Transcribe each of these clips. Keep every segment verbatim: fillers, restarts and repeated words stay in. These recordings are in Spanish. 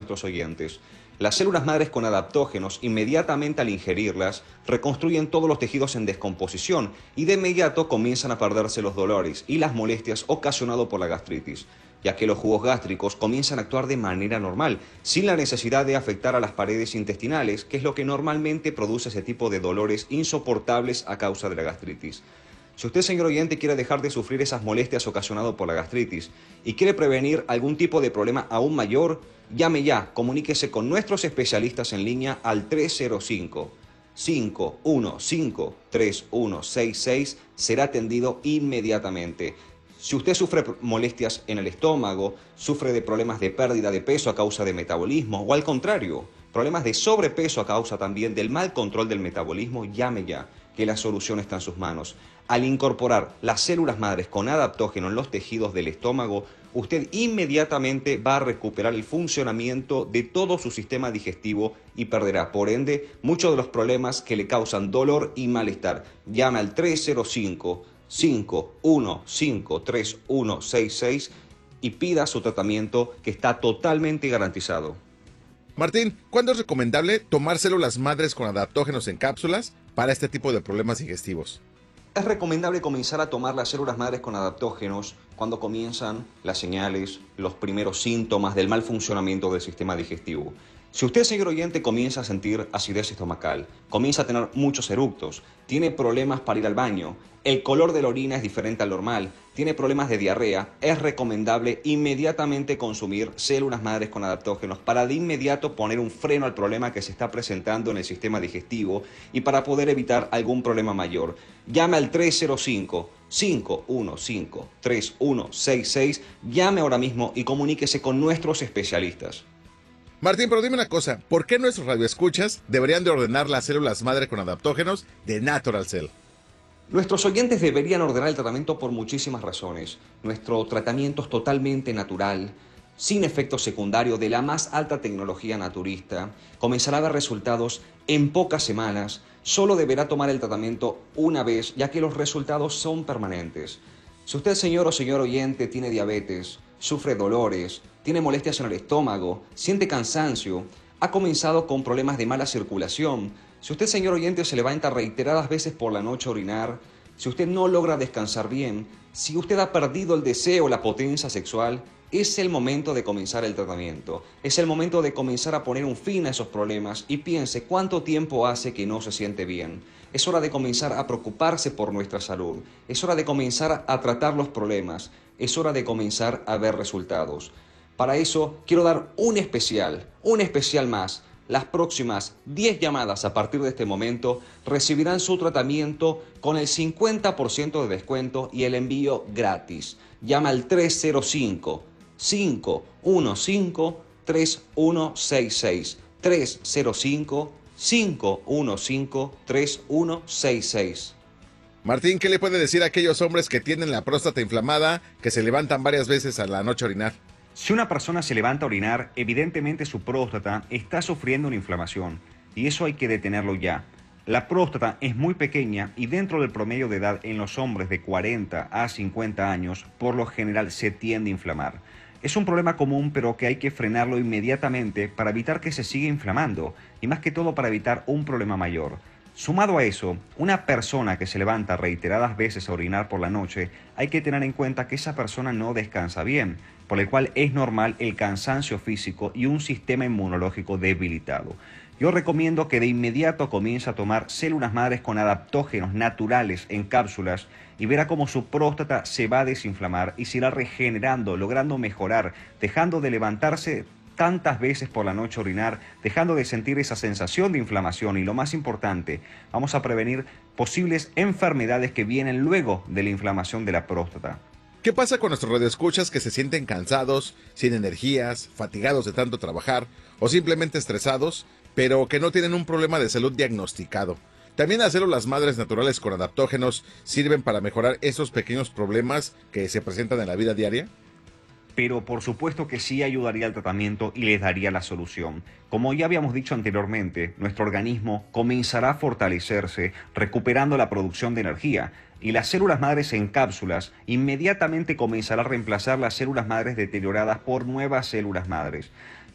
nuestros oyentes. Las células madres con adaptógenos, inmediatamente al ingerirlas, reconstruyen todos los tejidos en descomposición y de inmediato comienzan a perderse los dolores y las molestias ocasionados por la gastritis, ya que los jugos gástricos comienzan a actuar de manera normal, sin la necesidad de afectar a las paredes intestinales, que es lo que normalmente produce ese tipo de dolores insoportables a causa de la gastritis. Si usted, señor oyente, quiere dejar de sufrir esas molestias ocasionadas por la gastritis y quiere prevenir algún tipo de problema aún mayor, llame ya, comuníquese con nuestros especialistas en línea al tres cero cinco, cinco uno cinco, tres uno seis seis, será atendido inmediatamente. Si usted sufre molestias en el estómago, sufre de problemas de pérdida de peso a causa de metabolismo o al contrario, problemas de sobrepeso a causa también del mal control del metabolismo, llame ya, que la solución está en sus manos. Al incorporar las células madres con adaptógeno en los tejidos del estómago, usted inmediatamente va a recuperar el funcionamiento de todo su sistema digestivo y perderá, por ende, muchos de los problemas que le causan dolor y malestar. Llame al tres cero cinco, cinco uno cinco, tres uno seis seis y pida su tratamiento que está totalmente garantizado. Martín, ¿cuándo es recomendable tomar células madres con adaptógenos en cápsulas para este tipo de problemas digestivos? Es recomendable comenzar a tomar las células madres con adaptógenos cuando comienzan las señales, los primeros síntomas del mal funcionamiento del sistema digestivo. Si usted, señor oyente, comienza a sentir acidez estomacal, comienza a tener muchos eructos, tiene problemas para ir al baño, el color de la orina es diferente al normal, tiene problemas de diarrea, es recomendable inmediatamente consumir células madres con adaptógenos para de inmediato poner un freno al problema que se está presentando en el sistema digestivo y para poder evitar algún problema mayor. Llame al tres cero cinco, cinco uno cinco, tres uno seis seis, llame ahora mismo y comuníquese con nuestros especialistas. Martín, pero dime una cosa, ¿por qué nuestros radioescuchas deberían de ordenar las células madre con adaptógenos de Natural Cell? Nuestros oyentes deberían ordenar el tratamiento por muchísimas razones. Nuestro tratamiento es totalmente natural, sin efectos secundarios, de la más alta tecnología naturista. Comenzará a dar resultados en pocas semanas. Solo deberá tomar el tratamiento una vez, ya que los resultados son permanentes. Si usted, señor o señor oyente, tiene diabetes, sufre dolores, tiene molestias en el estómago, siente cansancio, ha comenzado con problemas de mala circulación, si usted, señor oyente, se levanta reiteradas veces por la noche a orinar, si usted no logra descansar bien, si usted ha perdido el deseo, la potencia sexual, es el momento de comenzar el tratamiento. Es el momento de comenzar a poner un fin a esos problemas y piense cuánto tiempo hace que no se siente bien. Es hora de comenzar a preocuparse por nuestra salud. Es hora de comenzar a tratar los problemas. Es hora de comenzar a ver resultados. Para eso quiero dar un especial, un especial más. Las próximas diez llamadas a partir de este momento recibirán su tratamiento con el cincuenta por ciento de descuento y el envío gratis. Llama al tres cero cinco, cinco uno cinco, tres uno seis seis. tres cero cinco, cinco uno cinco, tres uno seis seis. Martín, ¿qué le puede decir a aquellos hombres que tienen la próstata inflamada, que se levantan varias veces a la noche a orinar? Si una persona se levanta a orinar, evidentemente su próstata está sufriendo una inflamación y eso hay que detenerlo ya. La próstata es muy pequeña y dentro del promedio de edad en los hombres de cuarenta a cincuenta años, por lo general se tiende a inflamar. Es un problema común, pero que hay que frenarlo inmediatamente para evitar que se siga inflamando y más que todo para evitar un problema mayor. Sumado a eso, una persona que se levanta reiteradas veces a orinar por la noche, hay que tener en cuenta que esa persona no descansa bien, por el cual es normal el cansancio físico y un sistema inmunológico debilitado. Yo recomiendo que de inmediato comience a tomar células madres con adaptógenos naturales en cápsulas y verá cómo su próstata se va a desinflamar y se irá regenerando, logrando mejorar, dejando de levantarse tantas veces por la noche a orinar, dejando de sentir esa sensación de inflamación y lo más importante, vamos a prevenir posibles enfermedades que vienen luego de la inflamación de la próstata. ¿Qué pasa con nuestros radioescuchas que se sienten cansados, sin energías, fatigados de tanto trabajar o simplemente estresados, pero que no tienen un problema de salud diagnosticado? También las células madres naturales con adaptógenos sirven para mejorar esos pequeños problemas que se presentan en la vida diaria. Pero por supuesto que sí ayudaría al tratamiento y les daría la solución. Como ya habíamos dicho anteriormente, nuestro organismo comenzará a fortalecerse recuperando la producción de energía y las células madres en cápsulas inmediatamente comenzarán a reemplazar las células madres deterioradas por nuevas células madres.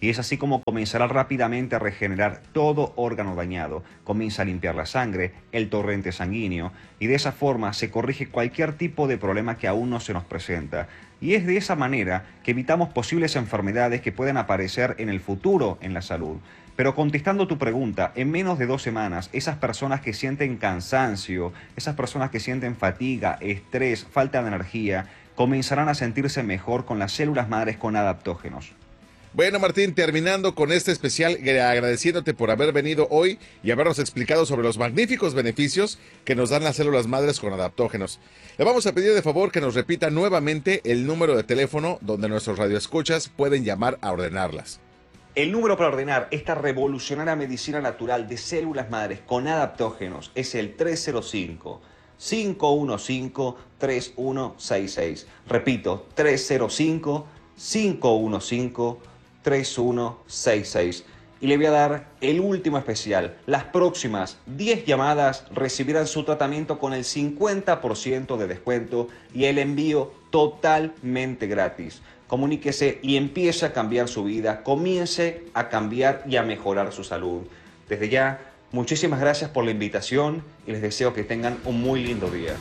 y es así como comenzará rápidamente a regenerar todo órgano dañado, comienza a limpiar la sangre, el torrente sanguíneo, y de esa forma se corrige cualquier tipo de problema que aún no se nos presenta. Y es de esa manera que evitamos posibles enfermedades que puedan aparecer en el futuro en la salud. Pero contestando tu pregunta, en menos de dos semanas, esas personas que sienten cansancio, esas personas que sienten fatiga, estrés, falta de energía, comenzarán a sentirse mejor con las células madres con adaptógenos. Bueno, Martín, terminando con este especial, agradeciéndote por haber venido hoy y habernos explicado sobre los magníficos beneficios que nos dan las células madres con adaptógenos. Le vamos a pedir de favor que nos repita nuevamente el número de teléfono donde nuestros radioescuchas pueden llamar a ordenarlas. El número para ordenar esta revolucionaria medicina natural de células madres con adaptógenos es el tres cero cinco, cinco uno cinco, tres uno seis seis. Repito, tres cero cinco, cinco uno cinco, tres uno seis seis. Y le voy a dar el último especial. Las próximas diez llamadas recibirán su tratamiento con el cincuenta por ciento de descuento y el envío totalmente gratis. Comuníquese y empiece a cambiar su vida, comience a cambiar y a mejorar su salud. Desde ya, muchísimas gracias por la invitación y les deseo que tengan un muy lindo día.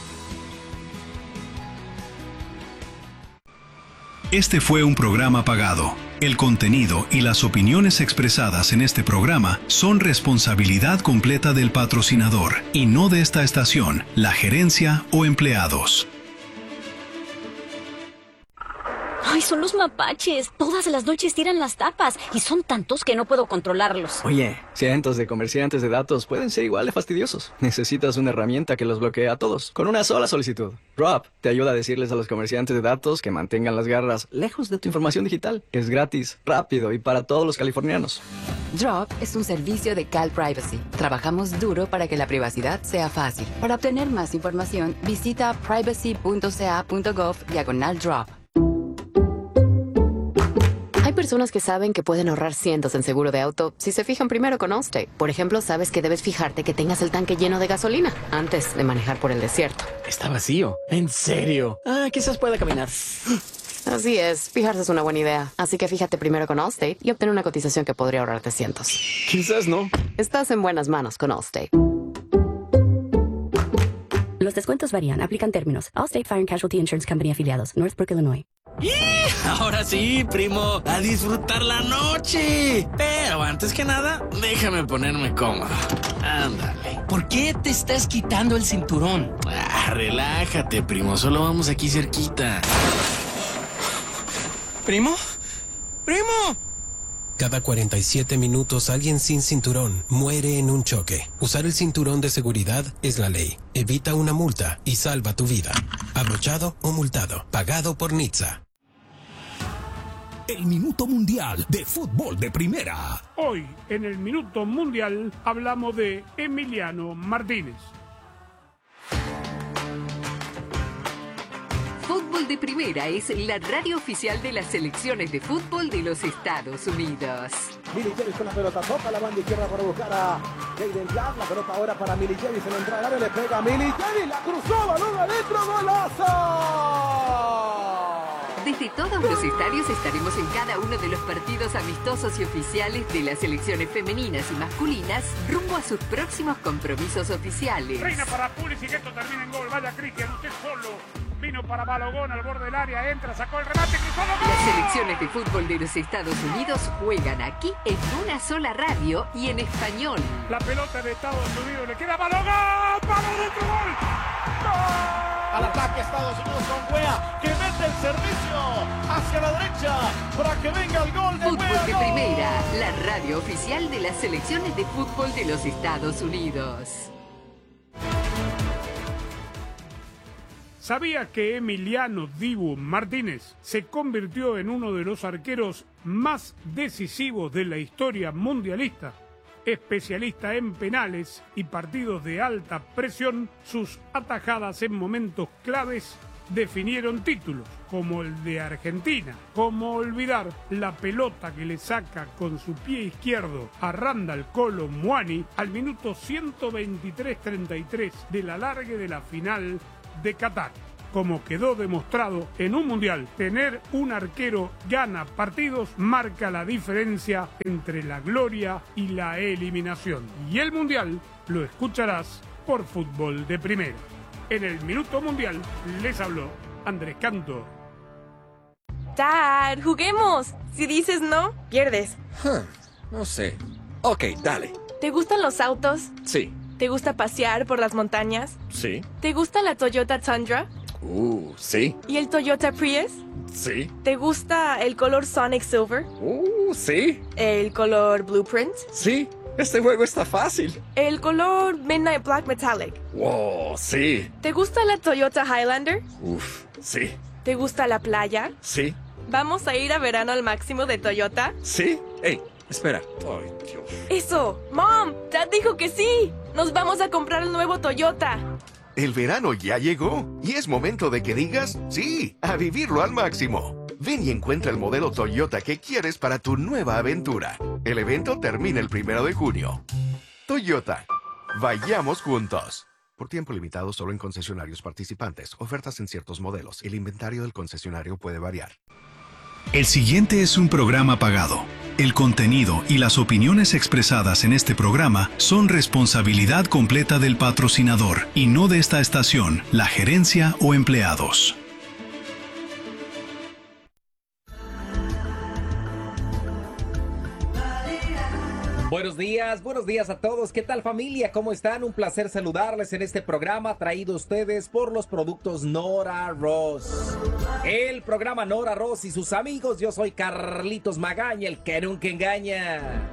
Este fue un programa pagado. El contenido y las opiniones expresadas en este programa son responsabilidad completa del patrocinador y no de esta estación, la gerencia o empleados. ¡Ay, son los mapaches! Todas las noches tiran las tapas y son tantos que no puedo controlarlos. Oye, cientos de comerciantes de datos pueden ser igual de fastidiosos. Necesitas una herramienta que los bloquee a todos, con una sola solicitud. Drop te ayuda a decirles a los comerciantes de datos que mantengan las garras lejos de tu información digital. Es gratis, rápido y para todos los californianos. Drop es un servicio de Cal Privacy. Trabajamos duro para que la privacidad sea fácil. Para obtener más información, visita privacy punto c a punto gov diagonal drop. Hay personas que saben que pueden ahorrar cientos en seguro de auto si se fijan primero con Allstate. Por ejemplo, sabes que debes fijarte que tengas el tanque lleno de gasolina antes de manejar por el desierto. Está vacío. ¿En serio? Ah, quizás pueda caminar. Así es, fijarse es una buena idea. Así que fíjate primero con Allstate y obtén una cotización que podría ahorrarte cientos. Quizás no. Estás en buenas manos con Allstate. Los descuentos varían, aplican términos. Allstate Fire and Casualty Insurance Company afiliados, Northbrook, Illinois. ¡Y! Ahora sí, primo, a disfrutar la noche. Pero antes que nada, déjame ponerme cómodo. Ándale. ¿Por qué te estás quitando el cinturón? Ah, relájate, primo, solo vamos aquí cerquita. ¿Primo? ¡Primo! Cada cuarenta y siete minutos alguien sin cinturón muere en un choque. Usar el cinturón de seguridad es la ley. Evita una multa y salva tu vida. Abrochado o multado. Pagado por N H T S A. El Minuto Mundial de Fútbol de Primera. Hoy, en el Minuto Mundial, hablamos de Emiliano Martínez. Fútbol de Primera es la radio oficial de las selecciones de fútbol de los Estados Unidos. Milicevic con la pelota, toca la banda izquierda para buscar a Jaden Black. La pelota ahora para Milicevic, se le entra al área, le pega a Milicevic, la cruzó, balón adentro, golazo. Desde todos los estadios estaremos en cada uno de los partidos amistosos y oficiales de las selecciones femeninas y masculinas rumbo a sus próximos compromisos oficiales. Reina para Pulisic, esto termina en gol. Vaya Cristian, usted solo. Vino para Balogón al borde del área, entra, sacó el remate, cruzó el gol. Las selecciones de fútbol de los Estados Unidos juegan aquí en una sola radio y en español. La pelota de Estados Unidos le queda a Balogón, para dentro, gol. ¡Gol! Al ataque Estados Unidos con Wea, que mete el servicio hacia la derecha para que venga el gol de Fútbol Wea, de ¡gol! Primera, la radio oficial de las selecciones de fútbol de los Estados Unidos. ¿Sabía que Emiliano Dibu Martínez se convirtió en uno de los arqueros más decisivos de la historia mundialista? Especialista en penales y partidos de alta presión, sus atajadas en momentos claves definieron títulos, como el de Argentina. ¿Cómo olvidar la pelota que le saca con su pie izquierdo a Randall Kolo Muani al minuto ciento veintitrés treinta y tres del alargue de la final de Qatar? como quedó demostrado en un mundial, tener un arquero gana partidos, marca la diferencia entre la gloria y la eliminación. Y el mundial lo escucharás por Fútbol de Primera. En el Minuto Mundial les habló Andrés Cantor. Dad, juguemos. Si dices no, pierdes. Huh, no sé. Ok, dale. ¿Te gustan los autos? Sí. ¿Te gusta pasear por las montañas? Sí. ¿Te gusta la Toyota Tundra? Uh, sí. ¿Y el Toyota Prius? Sí. ¿Te gusta el color Sonic Silver? Uh, sí. ¿El color Blueprint? Sí. Este juego está fácil. ¿El color Midnight Black Metallic? Wow, sí. ¿Te gusta la Toyota Highlander? Uf, sí. ¿Te gusta la playa? Sí. ¿Vamos a ir a verano al máximo de Toyota? Sí. Ey, espera. Ay, Dios. ¡Eso! ¡Mom! ¡Dad dijo que sí! ¡Nos vamos a comprar el nuevo Toyota! El verano ya llegó y es momento de que digas sí, a vivirlo al máximo. Ven y encuentra el modelo Toyota que quieres para tu nueva aventura. El evento termina el primero de junio. Toyota. Vayamos juntos. Por tiempo limitado solo en concesionarios participantes. Ofertas en ciertos modelos. El inventario del concesionario puede variar. El siguiente es un programa pagado. El contenido y las opiniones expresadas en este programa son responsabilidad completa del patrocinador y no de esta estación, la gerencia o empleados. Buenos días, buenos días a todos. ¿Qué tal, familia? ¿Cómo están? Un placer saludarles en este programa traído a ustedes por los productos Nora Ross. El programa Nora Ross y sus amigos. Yo soy Carlitos Magaña, el que nunca engaña.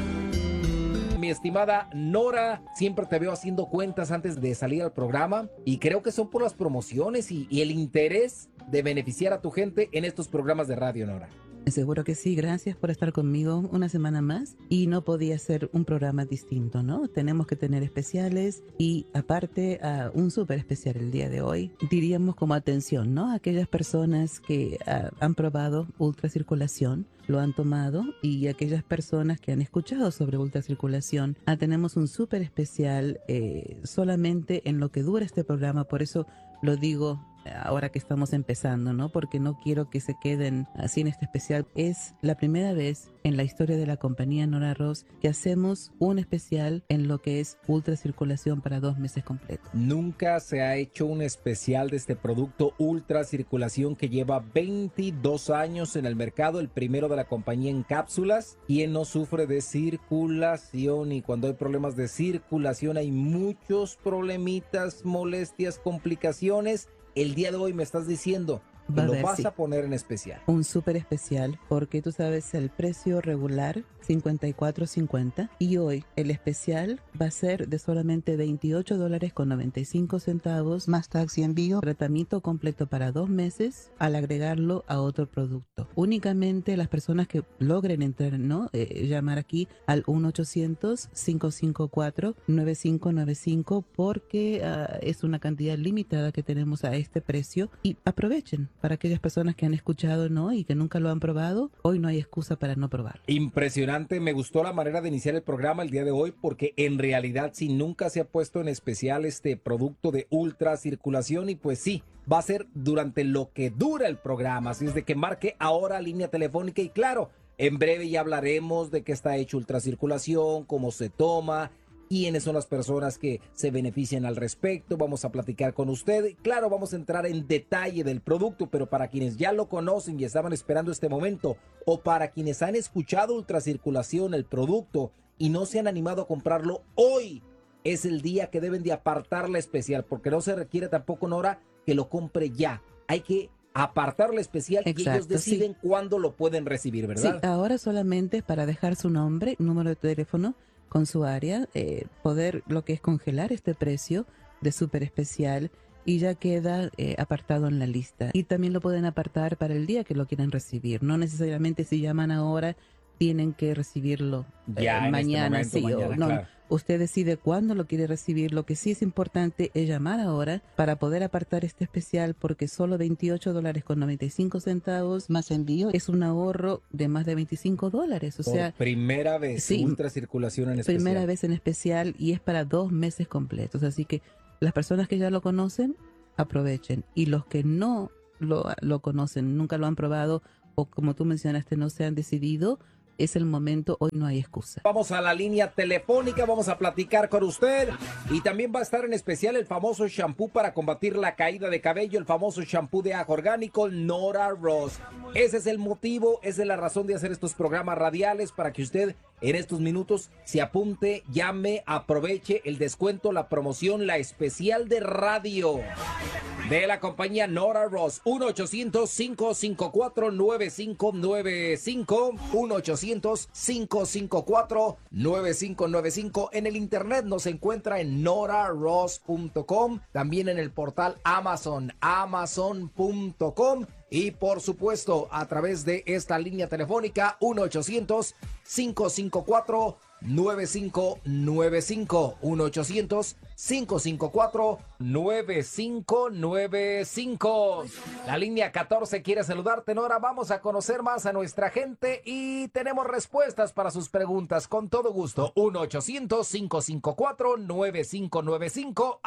Mi estimada Nora, siempre te veo haciendo cuentas antes de salir al programa y creo que son por las promociones y, y el interés de beneficiar a tu gente en estos programas de radio, Nora. Seguro que sí, gracias por estar conmigo una semana más y no podía ser un programa distinto, ¿no? Tenemos que tener especiales y aparte uh, un súper especial el día de hoy, diríamos como atención, ¿no? Aquellas personas que uh, han probado ultracirculación, lo han tomado y aquellas personas que han escuchado sobre ultracirculación, uh, tenemos un súper especial eh, solamente en lo que dura este programa, por eso lo digo ahora que estamos empezando, ¿no? Porque no quiero que se queden así en este especial. Es la primera vez en la historia de la compañía Nora Ross que hacemos un especial en lo que es ultracirculación para dos meses completos. Nunca se ha hecho un especial de este producto ultracirculación que lleva veintidós años en el mercado, el primero de la compañía en cápsulas. Quien no sufre de circulación, y cuando hay problemas de circulación hay muchos problemitas, molestias, complicaciones. El día de hoy me estás diciendo que Va a lo ver, vas sí. a poner en especial. Un súper especial porque tú sabes el precio regular cincuenta y cuatro cincuenta y hoy el especial va a ser de solamente veintiocho dólares con noventa y cinco centavos más tax y envío, tratamiento completo para dos meses al agregarlo a otro producto. Únicamente las personas que logren entrar, ¿no? Eh, llamar aquí al uno ochocientos, cinco cinco cuatro, nueve cinco nueve cinco porque uh, es una cantidad limitada que tenemos a este precio y aprovechen. Para aquellas personas que han escuchado, ¿no? Y que nunca lo han probado, hoy no hay excusa para no probarlo. Impresionante, me gustó la manera de iniciar el programa el día de hoy porque en realidad si nunca se ha puesto en especial este producto de ultracirculación y pues sí, va a ser durante lo que dura el programa, así es de que marque ahora línea telefónica y claro, en breve ya hablaremos de qué está hecho ultracirculación, cómo se toma, quiénes son las personas que se benefician al respecto, vamos a platicar con usted, claro, vamos a entrar en detalle del producto, pero para quienes ya lo conocen y estaban esperando este momento, o para quienes han escuchado ultracirculación, el producto, y no se han animado a comprarlo, hoy es el día que deben de apartar la especial, porque no se requiere tampoco, Nora, que lo compre ya, hay que apartar la especial. Exacto, y ellos deciden sí. cuándo lo pueden recibir, ¿verdad? Sí, ahora solamente para dejar su nombre, número de teléfono, con su área, eh, poder lo que es congelar este precio de súper especial y ya queda eh, apartado en la lista. Y también lo pueden apartar para el día que lo quieran recibir. No necesariamente si llaman ahora tienen que recibirlo ya eh, mañana, este momento, sí, mañana, o no. Claro. Usted decide cuándo lo quiere recibir. Lo que sí es importante es llamar ahora para poder apartar este especial porque solo veintiocho dólares con noventa y cinco centavos más envío es un ahorro de más de veinticinco dólares. O Por sea, primera vez, sí, ultracirculación en especial. Primera vez en especial y es para dos meses completos. Así que las personas que ya lo conocen, aprovechen. Y los que no lo, lo conocen, nunca lo han probado o como tú mencionaste no se han decidido, es el momento, hoy no hay excusa. Vamos a la línea telefónica, vamos a platicar con usted y también va a estar en especial el famoso shampoo para combatir la caída de cabello, el famoso shampoo de ajo orgánico Nora Ross. Ese es el motivo, esa es la razón de hacer estos programas radiales para que usted en estos minutos se apunte, llame, aproveche el descuento, la promoción, la especial de radio de la compañía Nora Ross. uno ochocientos, cinco cinco cuatro, nueve cinco nueve cinco, uno ochocientos, cinco cinco cuatro, nueve cinco nueve cinco. En el internet nos encuentra en nora ross punto com, también en el portal Amazon, amazon punto com. Y por supuesto a través de esta línea telefónica uno ochocientos, cinco cinco cuatro, nueve cinco nueve cinco, uno ochocientos, cinco cinco cuatro, nueve cinco nueve cinco. La línea catorce quiere saludarte, Nora. Vamos a conocer más a nuestra gente y tenemos respuestas para sus preguntas con todo gusto. uno ochocientos, cinco cinco cuatro, nueve cinco nueve cinco.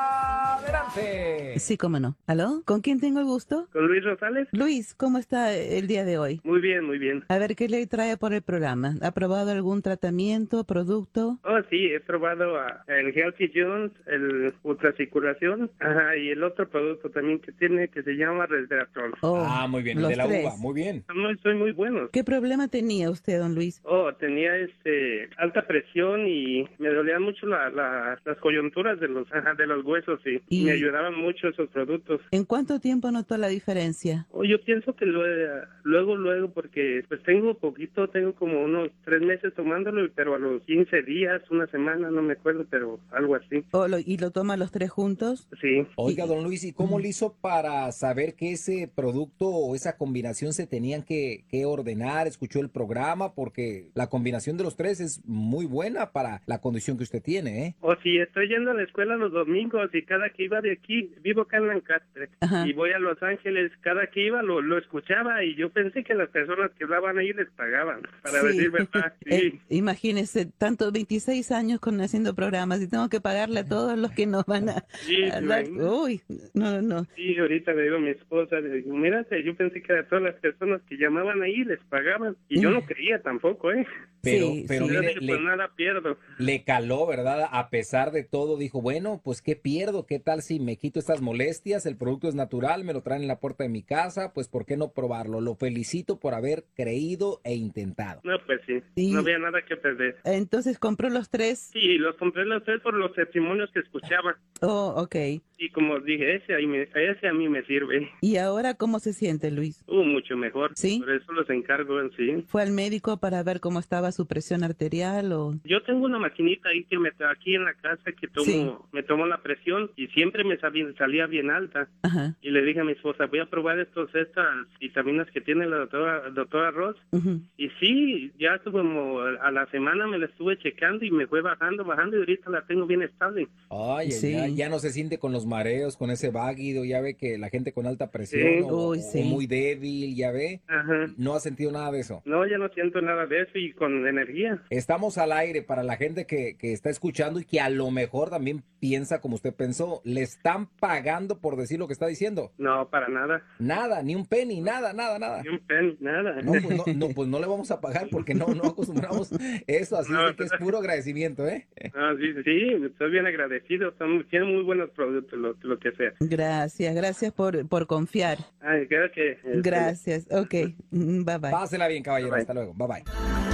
Adelante. Sí, cómo no. ¿Aló? ¿Con quién tengo el gusto? Con Luis Rosales. Luis, ¿cómo está el día de hoy? Muy bien, muy bien. A ver, ¿qué le trae por el programa? ¿Ha probado algún tratamiento, producto? Oh, sí, he probado uh, el Healthy Jones, el Ultracirculación, ajá, y el otro producto también que tiene que se llama Resveratrol. Oh, ah, muy bien, el de la tres. uva, muy bien. No, soy muy bueno. ¿Qué problema tenía usted, don Luis? Oh, tenía este alta presión y me dolían mucho la, la, las coyunturas de los ajá, de los huesos y, ¿Y? me ayudaban mucho esos productos. ¿En cuánto tiempo notó la diferencia? Oh, yo pienso que luego, luego, luego, porque pues tengo poquito, tengo como unos tres meses tomándolo, pero a los quince días, una semana, no me acuerdo, pero algo así. Oh, lo, ¿Y lo toma los tres juntos? Sí. Oiga, don Luis, ¿y cómo le hizo para saber que ese producto o esa combinación se tenían que, que ordenar? ¿Escuchó el programa? Porque la combinación de los tres es muy buena para la condición que usted tiene, ¿eh? O si estoy yendo a la escuela los domingos y cada que iba de aquí, vivo acá en Lancaster, Ajá. y voy a Los Ángeles, cada que iba lo, lo escuchaba y yo pensé que las personas que hablaban ahí les pagaban, para Sí. decir verdad. Sí. Eh, imagínese, tanto veintiséis años con haciendo programas y tengo que pagarle a todos los que nos van a, Sí, a dar. sí. Uy, no, no. Sí, ahorita le digo a mi esposa, le digo, mírate, yo pensé que a todas las personas que llamaban ahí les pagaban y yo no creía tampoco, ¿eh? Pero, Sí, pero sí. Yo mire, dije, le, pues nada pierdo. le caló, ¿verdad? A pesar de todo, dijo, bueno, pues ¿qué pierdo? ¿Qué tal si me quito estas molestias? El producto es natural, me lo traen en la puerta de mi casa, pues ¿por qué no probarlo? Lo felicito por haber creído e intentado. No, pues sí, Y- no había nada que perder. Entonces compró los tres. Sí, los compré los tres por los testimonios que escuchaba. Oh, ok. Y como dije, ese, ahí me, ese a mí me sirve. ¿Y ahora cómo se siente, Luis? Uh, mucho mejor. ¿Sí? Por eso los encargo en sí. ¿Fue al médico para ver cómo estaba su presión arterial o...? Yo tengo una maquinita ahí que me aquí en la casa que tomo, Sí. me tomo la presión y siempre me salía, salía bien alta. Ajá. Y le dije a mi esposa, voy a probar estos estas vitaminas que tiene la doctora, doctora Ross. Ujú. Y sí, ya como a la semana me la estuve checando y me fue bajando, bajando y ahorita la tengo bien estable. Ay, Sí. ya, ya no se siente con los mareos, con ese váguido, ya ve que la gente con alta presión Sí. o, Uy, o sí. muy débil, ya ve, Ajá. no ha sentido nada de eso. No, ya no siento nada de eso y con energía. Estamos al aire para la gente que, que está escuchando y que a lo mejor también piensa como usted pensó. ¿Le están pagando por decir lo que está diciendo? No, para nada. Nada, ni un penny, nada, nada, nada. Ni un pen, nada. No, pues no, no, pues no le vamos a pagar porque no, no acostumbramos eso, así No, es de que es puro agradecimiento, ¿eh? Ah, sí, sí, estoy bien agradecido. Son, tienen muy buenos productos, lo, lo que sea. Gracias, gracias por, por confiar. Ay, creo que... este, Gracias, ok. Mm, Bye bye. Pásela bien, caballero, Bye. hasta luego, bye bye.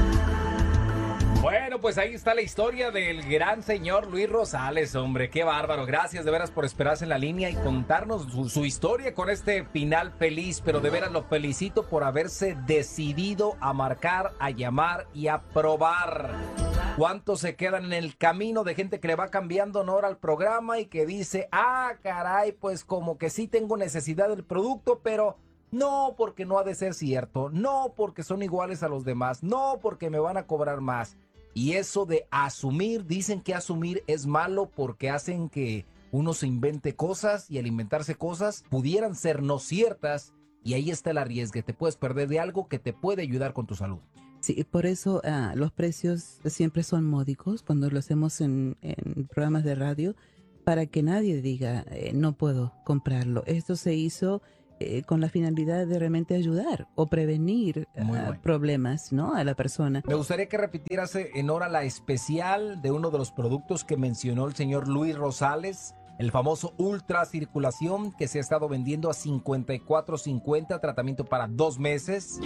Bueno, pues ahí está la historia del gran señor Luis Rosales, hombre, qué bárbaro. Gracias de veras por esperarse en la línea y contarnos su, su historia con este final feliz, pero de veras lo felicito por haberse decidido a marcar, a llamar y a probar. ¿Cuántos se quedan en el camino de gente que le va cambiando honor al programa y que dice, ah, caray, pues como que sí tengo necesidad del producto, pero... no porque no ha de ser cierto, no porque son iguales a los demás, no porque me van a cobrar más. Y eso de asumir, dicen que asumir es malo porque hacen que uno se invente cosas y al inventarse cosas pudieran ser no ciertas y ahí está el arriesgue, te puedes perder de algo que te puede ayudar con tu salud. Sí, por eso ah, los precios siempre son módicos cuando lo hacemos en, en programas de radio. para que nadie diga, eh, no puedo comprarlo. Esto se hizo eh, con la finalidad de realmente ayudar o prevenir uh, bueno. problemas, ¿no?, a la persona. Me gustaría que repitieras en hora la especial de uno de los productos que mencionó el señor Luis Rosales, el famoso Ultra Circulación, que se ha estado vendiendo a cincuenta y cuatro cincuenta, tratamiento para dos meses.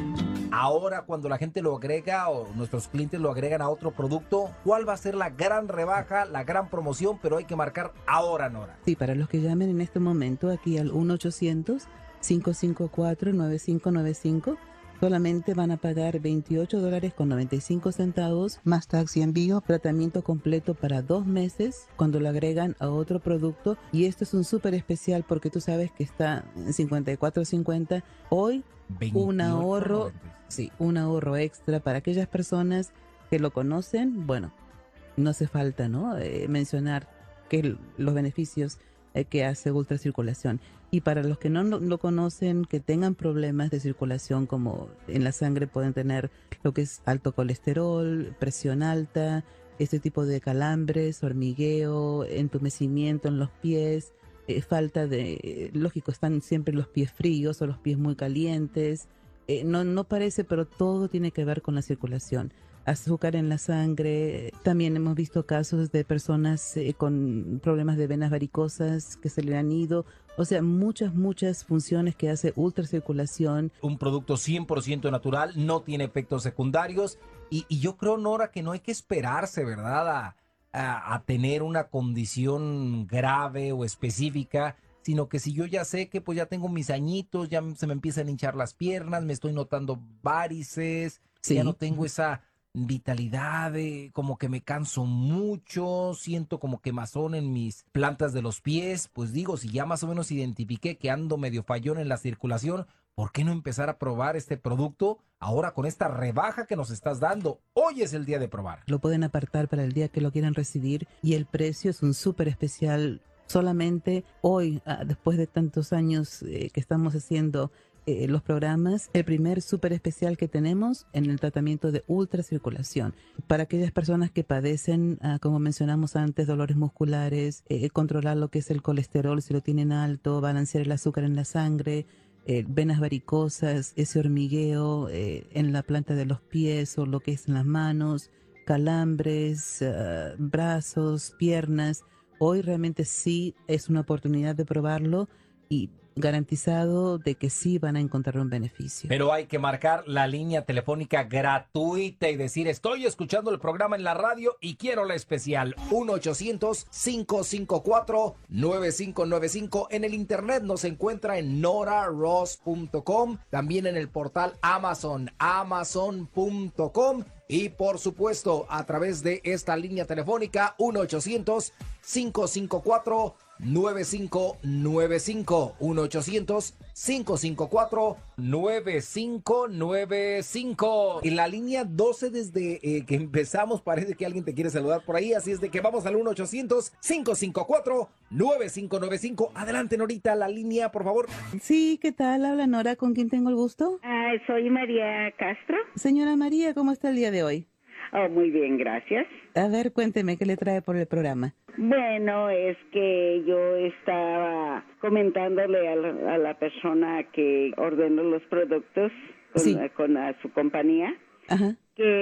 Ahora, cuando la gente lo agrega o nuestros clientes lo agregan a otro producto, ¿cuál va a ser la gran rebaja, la gran promoción? Pero hay que marcar ahora, Nora. Sí, para los que llamen en este momento aquí al uno ochocientos, cinco cinco cuatro, nueve cinco nueve cinco, solamente van a pagar veintiocho dólares con noventa y cinco centavos más tax y envío, tratamiento completo para dos meses cuando lo agregan a otro producto. Y esto es un súper especial porque tú sabes que está en cincuenta y cuatro cincuenta. Hoy un ahorro, sí, un ahorro extra para aquellas personas que lo conocen. Bueno, no hace falta, ¿no?, eh, mencionar que los beneficios eh, que hace Ultra Circulación. Y para los que no lo, lo conocen, que tengan problemas de circulación, como en la sangre pueden tener lo que es alto colesterol, presión alta, este tipo de calambres, hormigueo, entumecimiento en los pies, eh, falta de, eh, lógico, están siempre los pies fríos o los pies muy calientes. Eh, no, no parece, pero todo tiene que ver con la circulación. Azúcar en la sangre. También hemos visto casos de personas eh, con problemas de venas varicosas que se le han ido. O sea, muchas, muchas funciones que hace Ultra Circulación. Un producto cien por ciento natural, no tiene efectos secundarios. Y, y yo creo, Nora, que no hay que esperarse, ¿verdad?, a, a, a tener una condición grave o específica, sino que si yo ya sé que pues ya tengo mis añitos, ya se me empiezan a hinchar las piernas, me estoy notando varices, sí, ya no tengo esa vitalidad, eh, como que me canso mucho, siento como quemazón en mis plantas de los pies, pues digo, si ya más o menos identifiqué que ando medio fallón en la circulación, ¿por qué no empezar a probar este producto ahora con esta rebaja que nos estás dando? Hoy es el día de probar. Lo pueden apartar para el día que lo quieran recibir y el precio es un súper especial. Solamente hoy, ah, después de tantos años eh, que estamos haciendo Eh, los programas, el primer súper especial que tenemos en el tratamiento de ultracirculación para aquellas personas que padecen, uh, como mencionamos antes, dolores musculares, eh, controlar lo que es el colesterol si lo tienen alto, balancear el azúcar en la sangre, eh, venas varicosas, ese hormigueo eh, en la planta de los pies o lo que es en las manos, calambres, uh, brazos, piernas. Hoy realmente sí es una oportunidad de probarlo y garantizado de que sí van a encontrar un beneficio. Pero hay que marcar la línea telefónica gratuita y decir, estoy escuchando el programa en la radio y quiero la especial. uno ochocientos, cinco cinco cuatro, nueve cinco nueve cinco. En el internet nos encuentra en nora ross punto com, también en el portal Amazon, amazon punto com. Y por supuesto, a través de esta línea telefónica, uno ochocientos, cinco cinco cuatro, nueve cinco nueve cinco. uno ochocientos, cinco cinco cuatro, nueve cinco nueve cinco. Y la línea doce, desde eh, que empezamos, parece que alguien te quiere saludar por ahí. Así es de que vamos al uno ochocientos, cinco cinco cuatro, nueve cinco nueve cinco. Adelante, Norita, la línea, por favor. Sí, ¿qué tal? Habla Nora, ¿con quién tengo el gusto? Ah, soy María Castro. Señora María, ¿cómo está el día de hoy? Oh, muy bien, gracias. A ver, cuénteme, ¿qué le trae por el programa? Bueno, es que yo estaba comentándole a la, a la persona que ordenó los productos con, sí. con a su compañía. Ajá.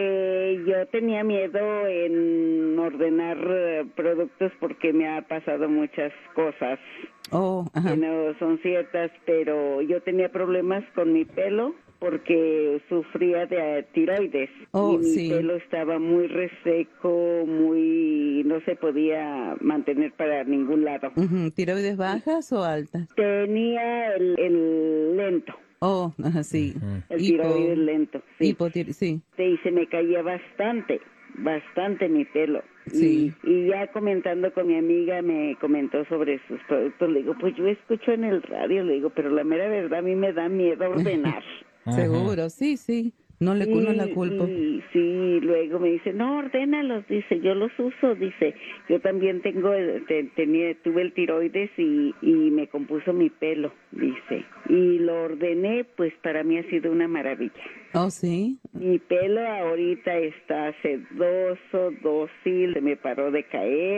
Que yo tenía miedo en ordenar uh, productos porque me ha pasado muchas cosas. Oh, ajá. Que no son ciertas, pero yo tenía problemas con mi pelo porque sufría de tiroides. Oh, y mi sí. pelo estaba muy reseco, muy no se podía mantener para ningún lado. Uh-huh. ¿Tiroides bajas o altas? Tenía el, el lento. Oh, ajá, sí. Uh-huh. El Hipo, tiroides lento, sí. Hipotir- sí. Y se me caía bastante, bastante mi pelo. Sí. Y, y ya comentando con mi amiga, me comentó sobre sus productos. Le digo, pues yo escucho en el radio, le digo, pero la mera verdad a mí me da miedo ordenar. Seguro, sí, sí. No le no la culpo. Sí, sí, luego me dice, no, ordénalos, dice, yo los uso, dice, yo también tengo, te, tenía, tuve el tiroides y, y me compuso mi pelo, dice, y lo ordené, pues para mí ha sido una maravilla. Oh, sí. Mi pelo ahorita está sedoso, dócil, se me paró de caer.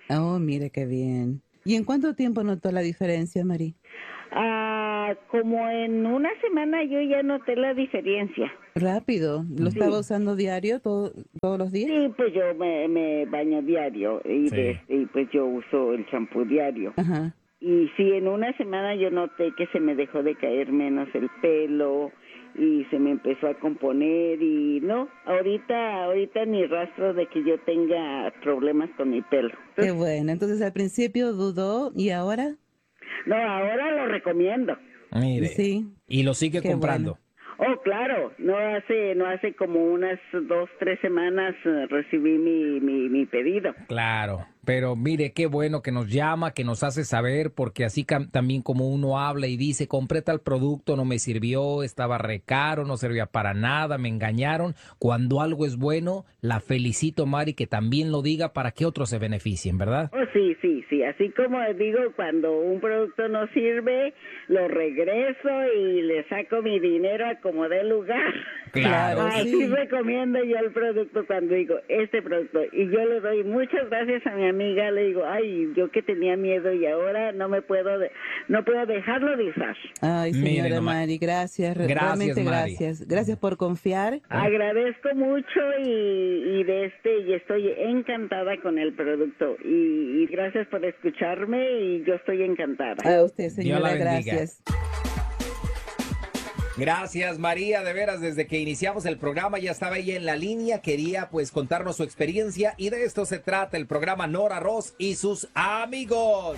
Oh, mire qué bien. ¿Y en cuánto tiempo notó la diferencia, Mari? Ah, como en una semana yo ya noté la diferencia. Rápido. ¿Lo Sí. estaba usando diario todo, todos los días? Sí, pues yo me, me baño diario y, Sí. de- y pues yo uso el champú diario. Ajá. Y sí, en una semana yo noté que se me dejó de caer menos el pelo y se me empezó a componer y no, ahorita ahorita ni rastro de que yo tenga problemas con mi pelo. Qué bueno. Entonces al principio dudó y ahora. No, ahora lo recomiendo. Mire. Sí. Y lo sigue Qué comprando. Oh, claro, no hace no hace como unas dos, tres semanas eh, recibí mi, mi, mi pedido. Claro, pero mire qué bueno que nos llama, que nos hace saber, porque así cam- también como uno habla y dice, compré tal producto, no me sirvió, estaba re caro, no servía para nada, me engañaron. Cuando algo es bueno, la felicito, Mari, que también lo diga para que otros se beneficien, ¿verdad? Oh, sí, sí, sí, así como digo, cuando un producto no sirve, lo regreso y le saco mi dinero a como dé lugar. Claro, Así sí. recomiendo yo el producto cuando digo, este producto, y yo le doy muchas gracias a mi amiga, le digo, ay, yo que tenía miedo y ahora no me puedo, de- no puedo dejarlo de usar. Ay, Mire señora nomás. Mari, gracias. re- Gracias, realmente Mari. gracias. Gracias por confiar. Agradezco mucho y, y de este y estoy encantada con el producto y, y gracias por escucharme y yo estoy encantada. A usted, Dios la señora, bendiga. gracias. Gracias, María, de veras, desde que iniciamos el programa ya estaba ella en la línea, quería pues contarnos su experiencia y de esto se trata el programa Nora Ross y sus amigos.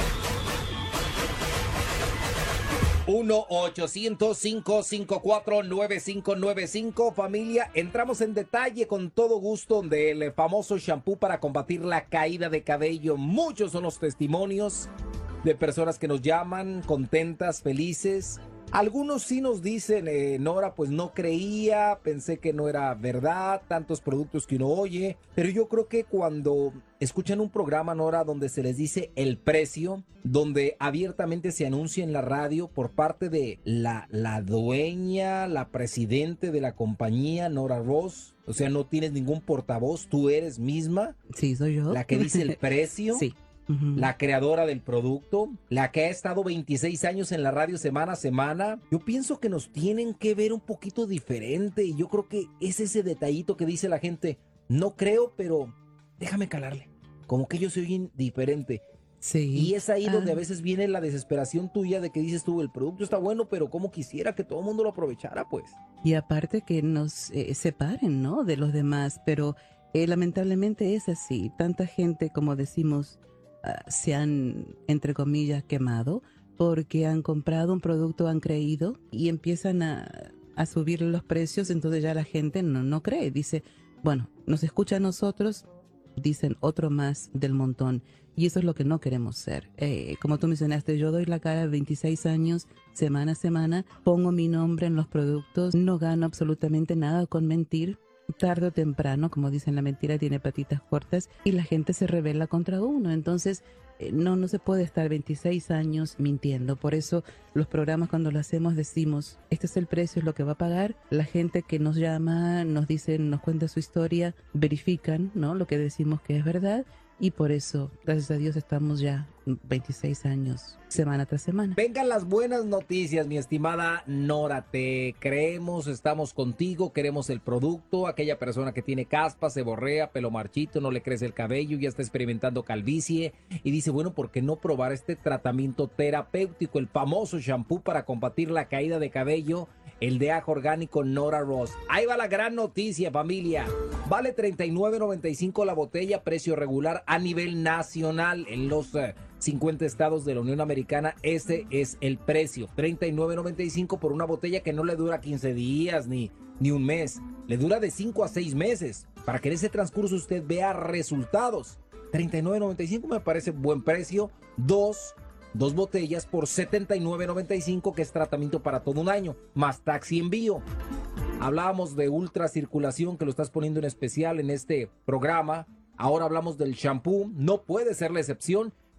uno ochocientos, cinco cinco cuatro, nueve cinco nueve cinco. Familia, entramos en detalle con todo gusto del famoso shampoo para combatir la caída de cabello. Muchos son los testimonios de personas que nos llaman contentas, felices. Algunos sí nos dicen, eh, Nora, pues no creía, pensé que no era verdad, tantos productos que uno oye, pero yo creo que cuando escuchan un programa, Nora, donde se les dice el precio, donde abiertamente se anuncia en la radio por parte de la, la dueña, la presidente de la compañía, Nora Ross, o sea, no tienes ningún portavoz, tú eres misma. Sí, soy yo. La que dice el precio. Sí. La creadora del producto, la que ha estado veintiséis años en la radio semana a semana. Yo pienso que nos tienen que ver un poquito diferente y yo creo que es ese detallito que dice la gente, no creo, pero déjame calarle. Como que ellos se oyen diferente. Sí. Y es ahí Ah. donde a veces viene la desesperación tuya de que dices tú, el producto está bueno, pero como quisiera que todo el mundo lo aprovechara, pues. Y aparte que nos eh, separen, ¿no? De los demás, pero eh, lamentablemente es así. Tanta gente, como decimos, uh, se han, entre comillas, quemado porque han comprado un producto, han creído y empiezan a, a subir los precios, entonces ya la gente no, no cree. Dice, bueno, nos escucha a nosotros, dicen otro más del montón. Y eso es lo que no queremos ser. Eh, como tú mencionaste, yo doy la cara veintiséis años, semana a semana, pongo mi nombre en los productos, no gano absolutamente nada con mentir. Tarde o temprano, como dicen, la mentira tiene patitas cortas y la gente se rebela contra uno. Entonces, eh, no, no se puede estar veintiséis años mintiendo. Por eso los programas cuando lo hacemos decimos, este es el precio, es lo que va a pagar. La gente que nos llama, nos dice, nos cuenta su historia, verifican, ¿no? Lo que decimos que es verdad. Y por eso, gracias a Dios, estamos ya veintiséis años, semana tras semana. Vengan las buenas noticias, mi estimada Nora. Te creemos, estamos contigo, queremos el producto. Aquella persona que tiene caspa, se borrea, pelo marchito, no le crece el cabello, ya está experimentando calvicie y dice, bueno, ¿por qué no probar este tratamiento terapéutico, el famoso shampoo para combatir la caída de cabello? El de ajo orgánico Nora Ross. Ahí va la gran noticia, familia. Vale treinta y nueve noventa y cinco la botella, precio regular a nivel nacional en los eh, cincuenta estados de la Unión Americana. Ese es el precio, treinta y nueve noventa y cinco por una botella que no le dura quince días ni, ni un mes. Le dura de cinco a seis meses para que en ese transcurso usted vea resultados. treinta y nueve noventa y cinco me parece buen precio. Dos Dos botellas por setenta y nueve noventa y cinco, que es tratamiento para todo un año, más taxi y envío. Hablábamos de ultracirculación, que lo estás poniendo en especial en este programa. Ahora hablamos del shampoo, no puede ser la excepción.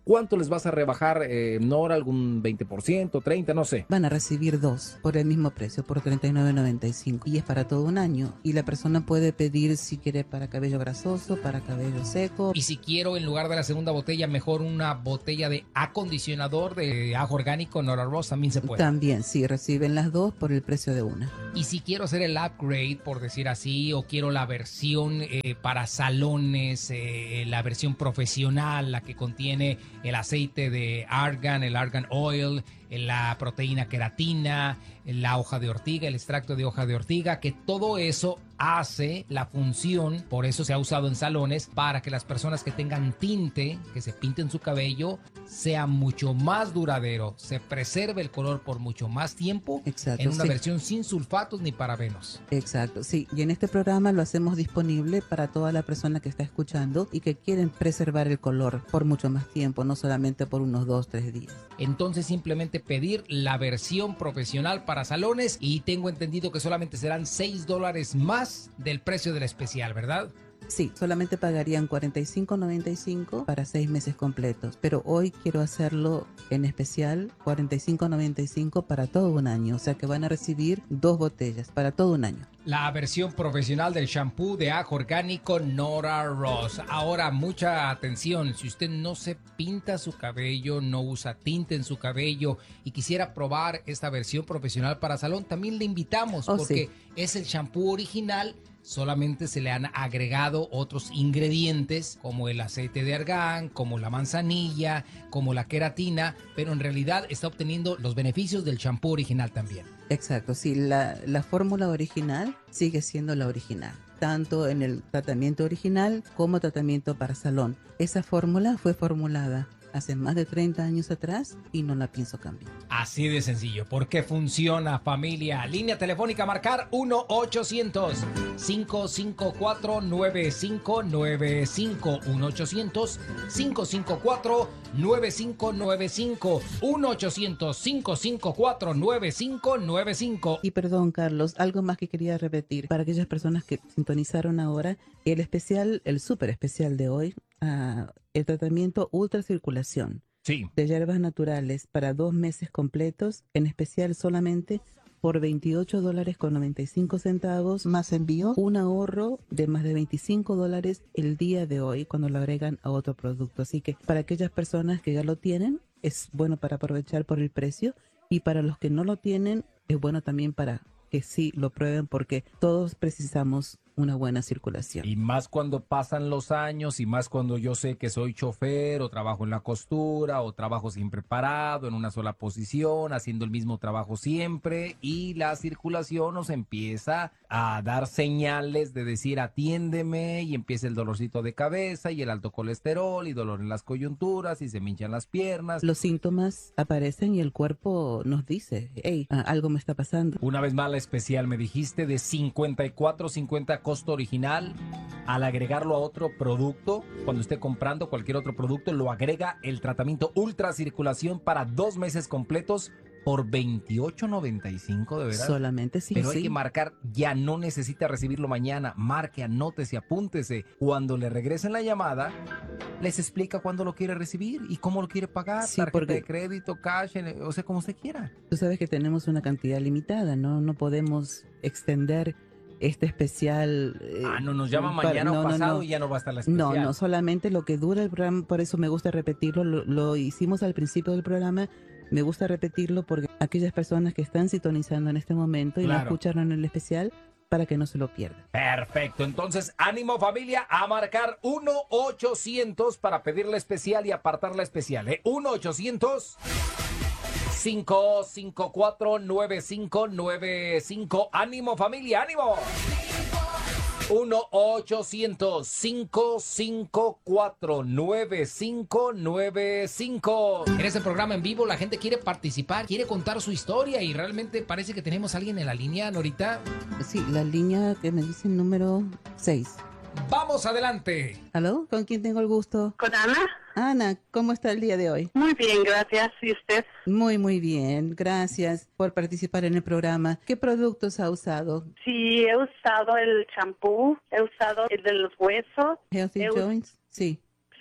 ¿Cuánto les vas a rebajar, eh, Nora? ¿Algún veinte por ciento, treinta, no sé? Van a recibir dos por el mismo precio, por treinta y nueve noventa y cinco. Y es para todo un año. Y la persona puede pedir si quiere para cabello grasoso, para cabello seco. Y si quiero, en lugar de la segunda botella, mejor una botella de acondicionador de ajo orgánico Nora Ross, también se puede. También, sí, reciben las dos por el precio de una. Y si quiero hacer el upgrade, por decir así, o quiero la versión eh, para salones, eh, la versión profesional, la que contiene el aceite de argan, el argan oil, la proteína queratina, la hoja de ortiga, el extracto de hoja de ortiga, que todo eso hace la función, por eso se ha usado en salones, para que las personas que tengan tinte, que se pinten su cabello, sea mucho más duradero, se preserve el color por mucho más tiempo. Exacto, en una sí. versión sin sulfatos ni parabenos. Exacto, sí. Y en este programa lo hacemos disponible para toda la persona que está escuchando y que quieren preservar el color por mucho más tiempo, no solamente por unos dos, tres días. Entonces simplemente pedir la versión profesional para salones y tengo entendido que solamente serán seis dólares más del precio del especial, ¿verdad? Sí, solamente pagarían cuarenta y cinco noventa y cinco para seis meses completos, pero hoy quiero hacerlo en especial cuarenta y cinco noventa y cinco para todo un año, o sea que van a recibir dos botellas para todo un año. La versión profesional del shampoo de ajo orgánico Nora Ross. Ahora, mucha atención, si usted no se pinta su cabello, no usa tinte en su cabello y quisiera probar esta versión profesional para salón, también le invitamos Oh, porque sí. es el shampoo original. Solamente se le han agregado otros ingredientes como el aceite de argán, como la manzanilla, como la queratina, pero en realidad está obteniendo los beneficios del champú original también. Exacto, sí, la, la fórmula original sigue siendo la original, tanto en el tratamiento original como tratamiento para salón. Esa fórmula fue formulada hace más de treinta años atrás y no la pienso cambiar. Así de sencillo, porque funciona, familia. Línea telefónica a marcar uno ochocientos, cinco cinco cuatro, nueve cinco nueve cinco, uno ochocientos, cinco cinco cuatro, nueve cinco nueve cinco, uno ochocientos, cinco cinco cuatro, nueve cinco nueve cinco. Y perdón, Carlos, algo más que quería repetir para aquellas personas que sintonizaron ahora, el especial, el súper especial de hoy, uh, el tratamiento ultracirculación sí. de hierbas naturales para dos meses completos, en especial solamente por veintiocho dólares con noventa y cinco centavos más envío, un ahorro de más de veinticinco dólares el día de hoy cuando lo agregan a otro producto. Así que para aquellas personas que ya lo tienen, es bueno para aprovechar por el precio, y para los que no lo tienen, es bueno también para que sí lo prueben, porque todos precisamos una buena circulación. Y más cuando pasan los años y más cuando yo sé que soy chofer o trabajo en la costura o trabajo siempre parado en una sola posición, haciendo el mismo trabajo siempre, y la circulación nos empieza a dar señales de decir atiéndeme, y empieza el dolorcito de cabeza y el alto colesterol y dolor en las coyunturas y se me hinchan las piernas. Los síntomas aparecen y el cuerpo nos dice, hey, algo me está pasando. Una vez más la especial me dijiste de cincuenta y cuatro cincuenta costo original. Al agregarlo a otro producto, cuando esté comprando cualquier otro producto, lo agrega el tratamiento ultracirculación para dos meses completos por veintiocho noventa y cinco, de verdad. Solamente sí. Pero sí. hay que marcar, ya no necesita recibirlo mañana. Marque, anótese, apúntese. Cuando le regresen la llamada, les explica cuándo lo quiere recibir y cómo lo quiere pagar. Sí, tarjeta porque de crédito, cash, o sea, como usted quiera. Tú sabes que tenemos una cantidad limitada, ¿no? No podemos extender este especial. Eh, ah, no nos llama para, mañana no, o no, pasado no. y ya no va a estar la especial. No, no, solamente lo que dura el programa, por eso me gusta repetirlo, lo, lo hicimos al principio del programa, me gusta repetirlo porque aquellas personas que están sintonizando en este momento y Claro. no escucharon el especial, para que no se lo pierdan. Perfecto, entonces ánimo familia a marcar uno ochocientos para pedir la especial y apartar la especial, ¿eh? uno ochocientos, cinco cinco cuatro, nueve cinco nueve cinco. ¡Ánimo, familia, ánimo! uno ochocientos, cinco cinco cuatro, nueve cinco nueve cinco. En este programa en vivo la gente quiere participar, quiere contar su historia y realmente parece que tenemos a alguien en la línea, Norita. Sí, la línea que me dice número seis. ¡Vamos adelante! ¿Aló? ¿Con quién tengo el gusto? ¿Con Ana? Ana, ¿cómo está el día de hoy? Muy bien, gracias. ¿Y usted? Muy, muy bien. Gracias por participar en el programa. ¿Qué productos ha usado? Sí, he usado el champú, he usado el de los huesos. Healthy he Joints, sí. Sí,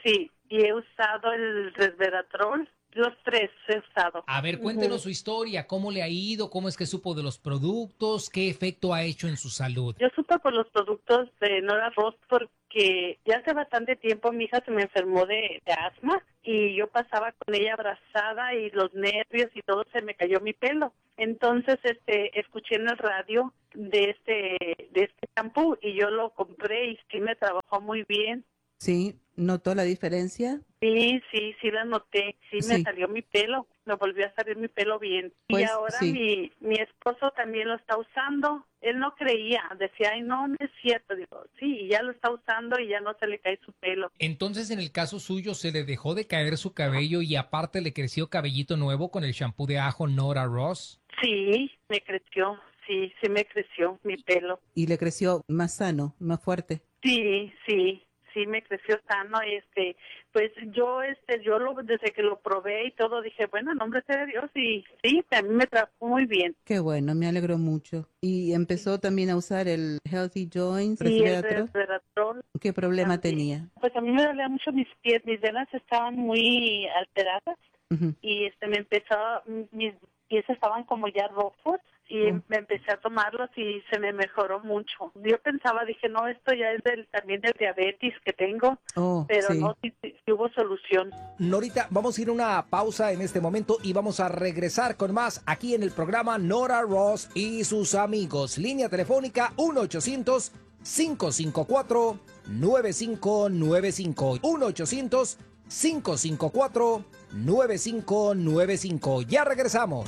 y he usado el resveratrol. Los tres he usado. A ver, cuéntenos su historia, cómo le ha ido, cómo es que supo de los productos, qué efecto ha hecho en su salud. Yo supe por los productos de Nora Ross porque ya hace bastante tiempo mi hija se me enfermó de, de asma y yo pasaba con ella abrazada y los nervios y todo, se me cayó mi pelo. Entonces, este, escuché en el radio de este, de este shampoo y yo lo compré y sí me trabajó muy bien. Sí, ¿notó la diferencia? Sí, sí, sí la noté. Sí, Sí. me salió mi pelo. Me volvió a salir mi pelo bien. Pues, y ahora sí. mi, mi esposo también lo está usando. Él no creía. Decía, ay, no, no es cierto. Digo, sí, y ya lo está usando y ya no se le cae su pelo. Entonces, en el caso suyo, ¿se le dejó de caer su cabello y aparte le creció cabellito nuevo con el shampoo de ajo Nora Ross? Sí, me creció. Sí, sí me creció mi pelo. Y le creció más sano, más fuerte. Sí, sí. Sí me creció sano, este, pues yo, este, yo lo, desde que lo probé y todo, dije, bueno, en nombre de Dios, y sí, a mí me trató muy bien. Qué bueno, me alegro mucho. ¿Y empezó también a usar el Healthy Joints? Y el resveratrol? resveratrol. ¿Qué problema también. tenía? Pues a mí me dolían mucho mis pies, mis venas estaban muy alteradas Ujú. y este, me empezó, mis pies estaban como ya rojos y Oh. me empecé a tomarlos y se me mejoró mucho. Yo pensaba, dije, no, esto ya es del, también del diabetes que tengo, Oh, pero sí. no, sí, sí, sí hubo solución. Norita, vamos a ir a una pausa en este momento y vamos a regresar con más aquí en el programa Nora Ross y sus amigos. Línea telefónica uno ochocientos, cinco cinco cuatro, nueve cinco nueve cinco. uno ochocientos, cinco cinco cuatro, nueve cinco nueve cinco. Ya regresamos.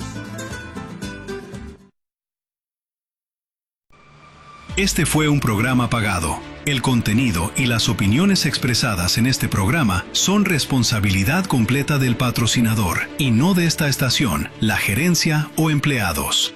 Este fue un programa pagado. El contenido y las opiniones expresadas en este programa son responsabilidad completa del patrocinador y no de esta estación, la gerencia o empleados.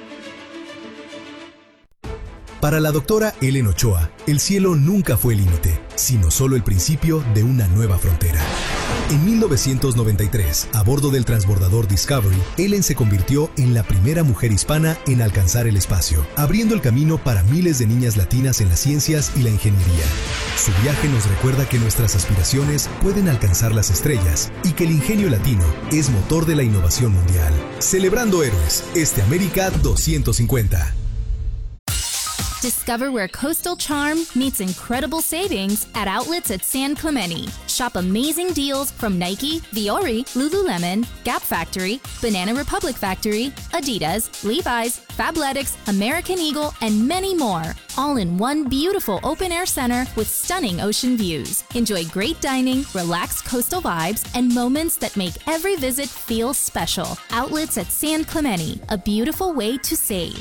Para la doctora Ellen Ochoa, el cielo nunca fue el límite, sino solo el principio de una nueva frontera. En mil novecientos noventa y tres, a bordo del transbordador Discovery, Ellen se convirtió en la primera mujer hispana en alcanzar el espacio, abriendo el camino para miles de niñas latinas en las ciencias y la ingeniería. Su viaje nos recuerda que nuestras aspiraciones pueden alcanzar las estrellas y que el ingenio latino es motor de la innovación mundial. Celebrando héroes, este América doscientos cincuenta. Discover where coastal charm meets incredible savings at outlets at San Clemente. Shop amazing deals from Nike, Viore, Lululemon, Gap Factory, Banana Republic Factory, Adidas, Levi's, Fabletics, American Eagle, and many more. All in one beautiful open-air center with stunning ocean views. Enjoy great dining, relaxed coastal vibes, and moments that make every visit feel special. Outlets at San Clemente, a beautiful way to save.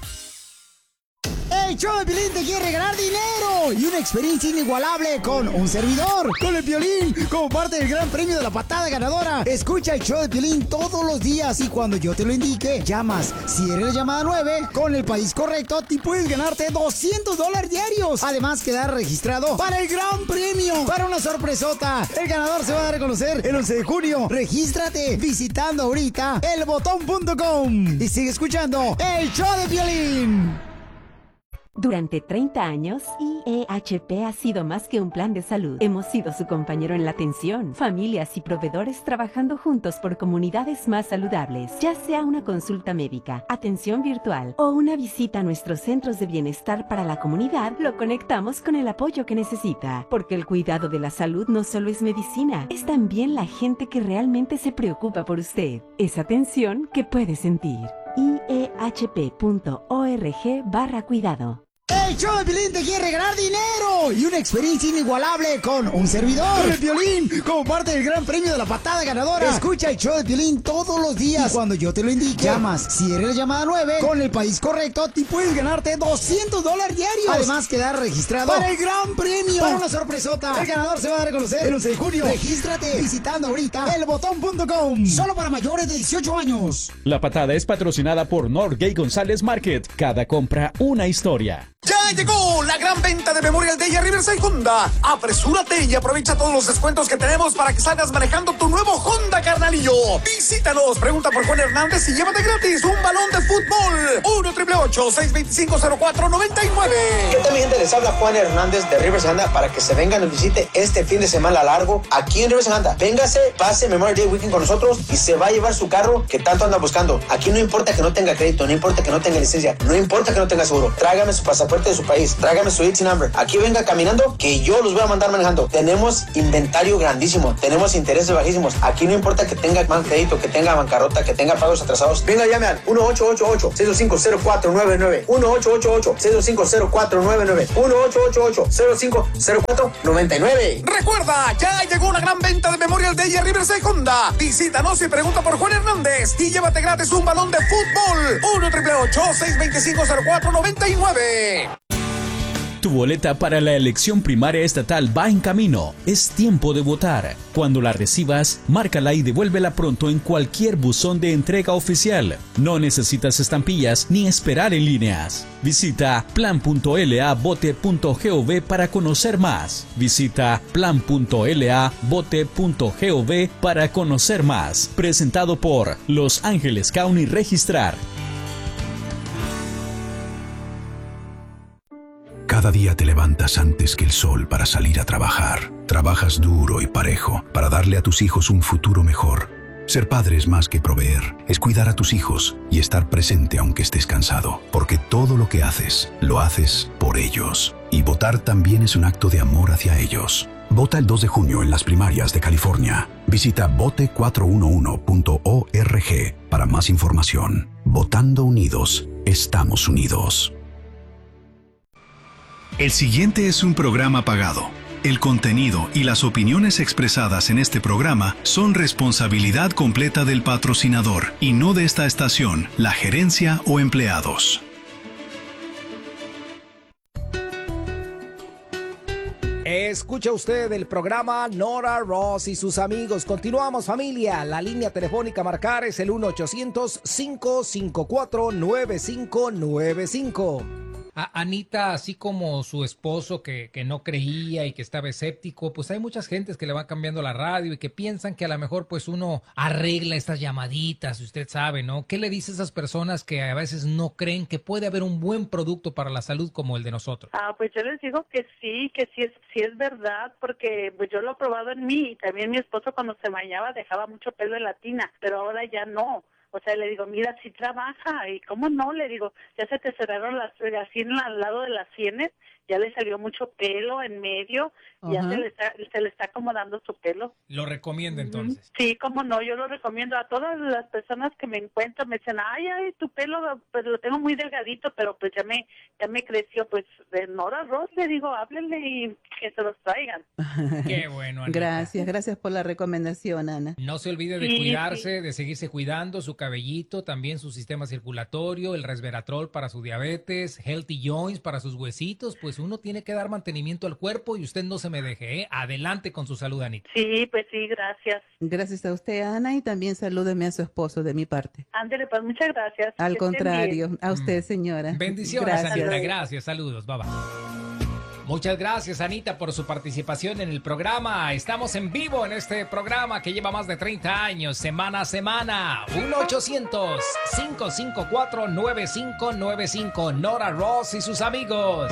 El show de Piolín te quiere regalar dinero y una experiencia inigualable con un servidor, con el Piolín, como parte del gran premio de la patada ganadora. Escucha el show de Piolín todos los días y cuando yo te lo indique, llamas. Si eres la llamada nueve, con el país correcto, te puedes ganarte doscientos dólares diarios. Además, quedar registrado para el gran premio, para una sorpresota. El ganador se va a dar a conocer el once de junio. Regístrate visitando ahorita el botón punto com y sigue escuchando el show de Piolín. Durante treinta años, I E H P ha sido más que un plan de salud. Hemos sido su compañero en la atención, familias y proveedores trabajando juntos por comunidades más saludables. Ya sea una consulta médica, atención virtual o una visita a nuestros centros de bienestar para la comunidad, lo conectamos con el apoyo que necesita. Porque el cuidado de la salud no solo es medicina, es también la gente que realmente se preocupa por usted. Es atención que puede sentir. I E H P punto org barra cuidado. El show de Piolín te quiere regalar dinero y una experiencia inigualable con un servidor, con el Piolín, como parte del gran premio de la patada ganadora. Escucha el show de Piolín todos los días y cuando yo te lo indique, llamas. Si eres la llamada nueve, con el país correcto, te puedes ganarte doscientos dólares diarios. Además, quedar registrado para el gran premio, para una sorpresota. El ganador se va a dar a conocer el once de junio. Regístrate visitando ahorita el botón punto com. Solo para mayores de dieciocho años. La patada es patrocinada por Norgay González Market. Cada compra, una historia. ¡Ya llegó la gran venta de Memorial Day a Riverside Honda. Apresúrate y aprovecha todos los descuentos que tenemos para que salgas manejando tu nuevo Honda, carnalillo. Visítanos, pregunta por Juan Hernández y llévate gratis un balón de fútbol. uno, ocho ocho ocho, seis dos cinco, cero cuatro nueve nueve. ¿Qué tal, mi gente? Les habla Juan Hernández de Riverside Honda para que se vengan y visite este fin de semana largo aquí en Riverside Honda. Véngase, pase Memorial Day Weekend con nosotros y se va a llevar su carro que tanto anda buscando. Aquí no importa que no tenga crédito, no importa que no tenga licencia, no importa que no tenga seguro. Tráigame su pasaporte de su país, tráigame su I T number. Aquí venga caminando que yo los voy a mandar manejando. Tenemos inventario grandísimo, tenemos intereses bajísimos. Aquí no importa que tenga mal crédito, que tenga bancarrota, que tenga pagos atrasados. Venga, llame al uno ocho ocho ocho, seis dos cinco, cero cuatro nueve nueve, uno ocho ocho ocho, seis dos cinco, cero cuatro nueve nueve, uno ocho ocho ocho, cero cinco, cero cuatro nueve nueve. Recuerda, ya llegó la gran venta de Memorial Day a Riverside Honda. Visítanos y pregunta por Juan Hernández y llévate gratis un balón de fútbol. uno, ocho ocho ocho, seis dos cinco, cero cuatro nueve nueve. Tu boleta para la elección primaria estatal va en camino. Es tiempo de votar. Cuando la recibas, márcala y devuélvela pronto en cualquier buzón de entrega oficial. No necesitas estampillas ni esperar en líneas. Visita plan punto l a vote punto gov para conocer más. Visita plan punto l a vote punto gov para conocer más. Presentado por Los Ángeles County Registrar. Cada día te levantas antes que el sol para salir a trabajar. Trabajas duro y parejo para darle a tus hijos un futuro mejor. Ser padre es más que proveer, es cuidar a tus hijos y estar presente aunque estés cansado, porque todo lo que haces, lo haces por ellos. Y votar también es un acto de amor hacia ellos. Vota el dos de junio en las primarias de California. Visita vote cuatro uno uno punto org para más información. Votando unidos, estamos unidos. El siguiente es un programa pagado. El contenido y las opiniones expresadas en este programa son responsabilidad completa del patrocinador y no de esta estación, la gerencia o empleados. Escucha usted el programa Nora Ross y sus amigos. Continuamos, familia. La línea telefónica a marcar es el uno ochocientos, cinco cinco cuatro, nueve cinco nueve cinco. A Anita, así como su esposo que, que no creía y que estaba escéptico, pues hay muchas gentes que le van cambiando la radio y que piensan que a lo mejor pues uno arregla estas llamaditas, usted sabe, ¿no? ¿Qué le dice a esas personas que a veces no creen que puede haber un buen producto para la salud como el de nosotros? Ah, pues yo les digo que sí, que sí es, sí es verdad, porque pues yo lo he probado en mí y también mi esposo cuando se bañaba dejaba mucho pelo en la tina, pero ahora ya no. O sea, le digo, mira, sí trabaja. ¿Y cómo no? Le digo, ya se te cerraron las, así en, al lado de las sienes, ya le salió mucho pelo en medio, uh-huh. ya se le, está, se le está acomodando su pelo. ¿Lo recomienda entonces? Sí, cómo no, yo lo recomiendo a todas las personas que me encuentran, me dicen, ay, ay, tu pelo, pues lo tengo muy delgadito, pero pues ya me, ya me creció, pues de Nora Ross, le digo, háblenle y que se los traigan. Qué bueno, Anita. Gracias, gracias por la recomendación, Ana. No se olvide de Sí, cuidarse, sí. de seguirse cuidando su cabellito, también su sistema circulatorio, el resveratrol para su diabetes, Healthy Joints para sus huesitos, pues uno tiene que dar mantenimiento al cuerpo y usted no se me deje, ¿eh? Adelante con su salud, Anita. Sí, pues sí, gracias. Gracias a usted, Ana, y también salúdeme a su esposo de mi parte. Ándele, pues muchas gracias. Al Que estén contrario, bien. a usted, señora. Bendiciones, Gracias. Anita. Gracias, saludos. Bye bye. Muchas gracias, Anita, por su participación en el programa. Estamos en vivo en este programa que lleva más de treinta años, semana a semana. uno ochocientos, cinco cinco cuatro, nueve cinco nueve cinco. Nora Ross y sus amigos.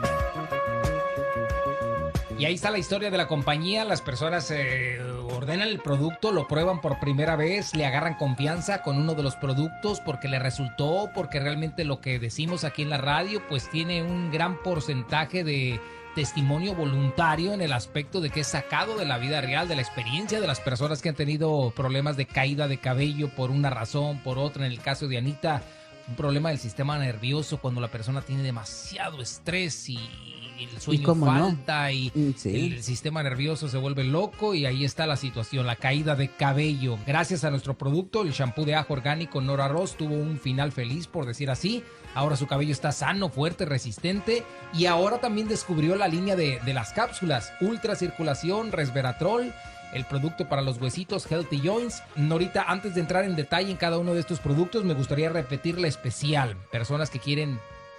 Y ahí está la historia de la compañía. Las personas eh, ordenan el producto, lo prueban por primera vez, le agarran confianza con uno de los productos porque le resultó, porque realmente lo que decimos aquí en la radio pues tiene un gran porcentaje de testimonio voluntario en el aspecto de que es sacado de la vida real, de la experiencia de las personas que han tenido problemas de caída de cabello por una razón, por otra. En el caso de Anita, un problema del sistema nervioso cuando la persona tiene demasiado estrés y el sueño falta no? y sí. el sistema nervioso se vuelve loco y ahí está la situación, la caída de cabello. Gracias a nuestro producto, el shampoo de ajo orgánico Nora Ross tuvo un final feliz, por decir así. Ahora su cabello está sano, fuerte, resistente y ahora también descubrió la línea de, de las cápsulas, ultra circulación, resveratrol, el producto para los huesitos Healthy Joints. Norita, antes de entrar en detalle en cada uno de estos productos, me gustaría repetir la especial. Personas que quieren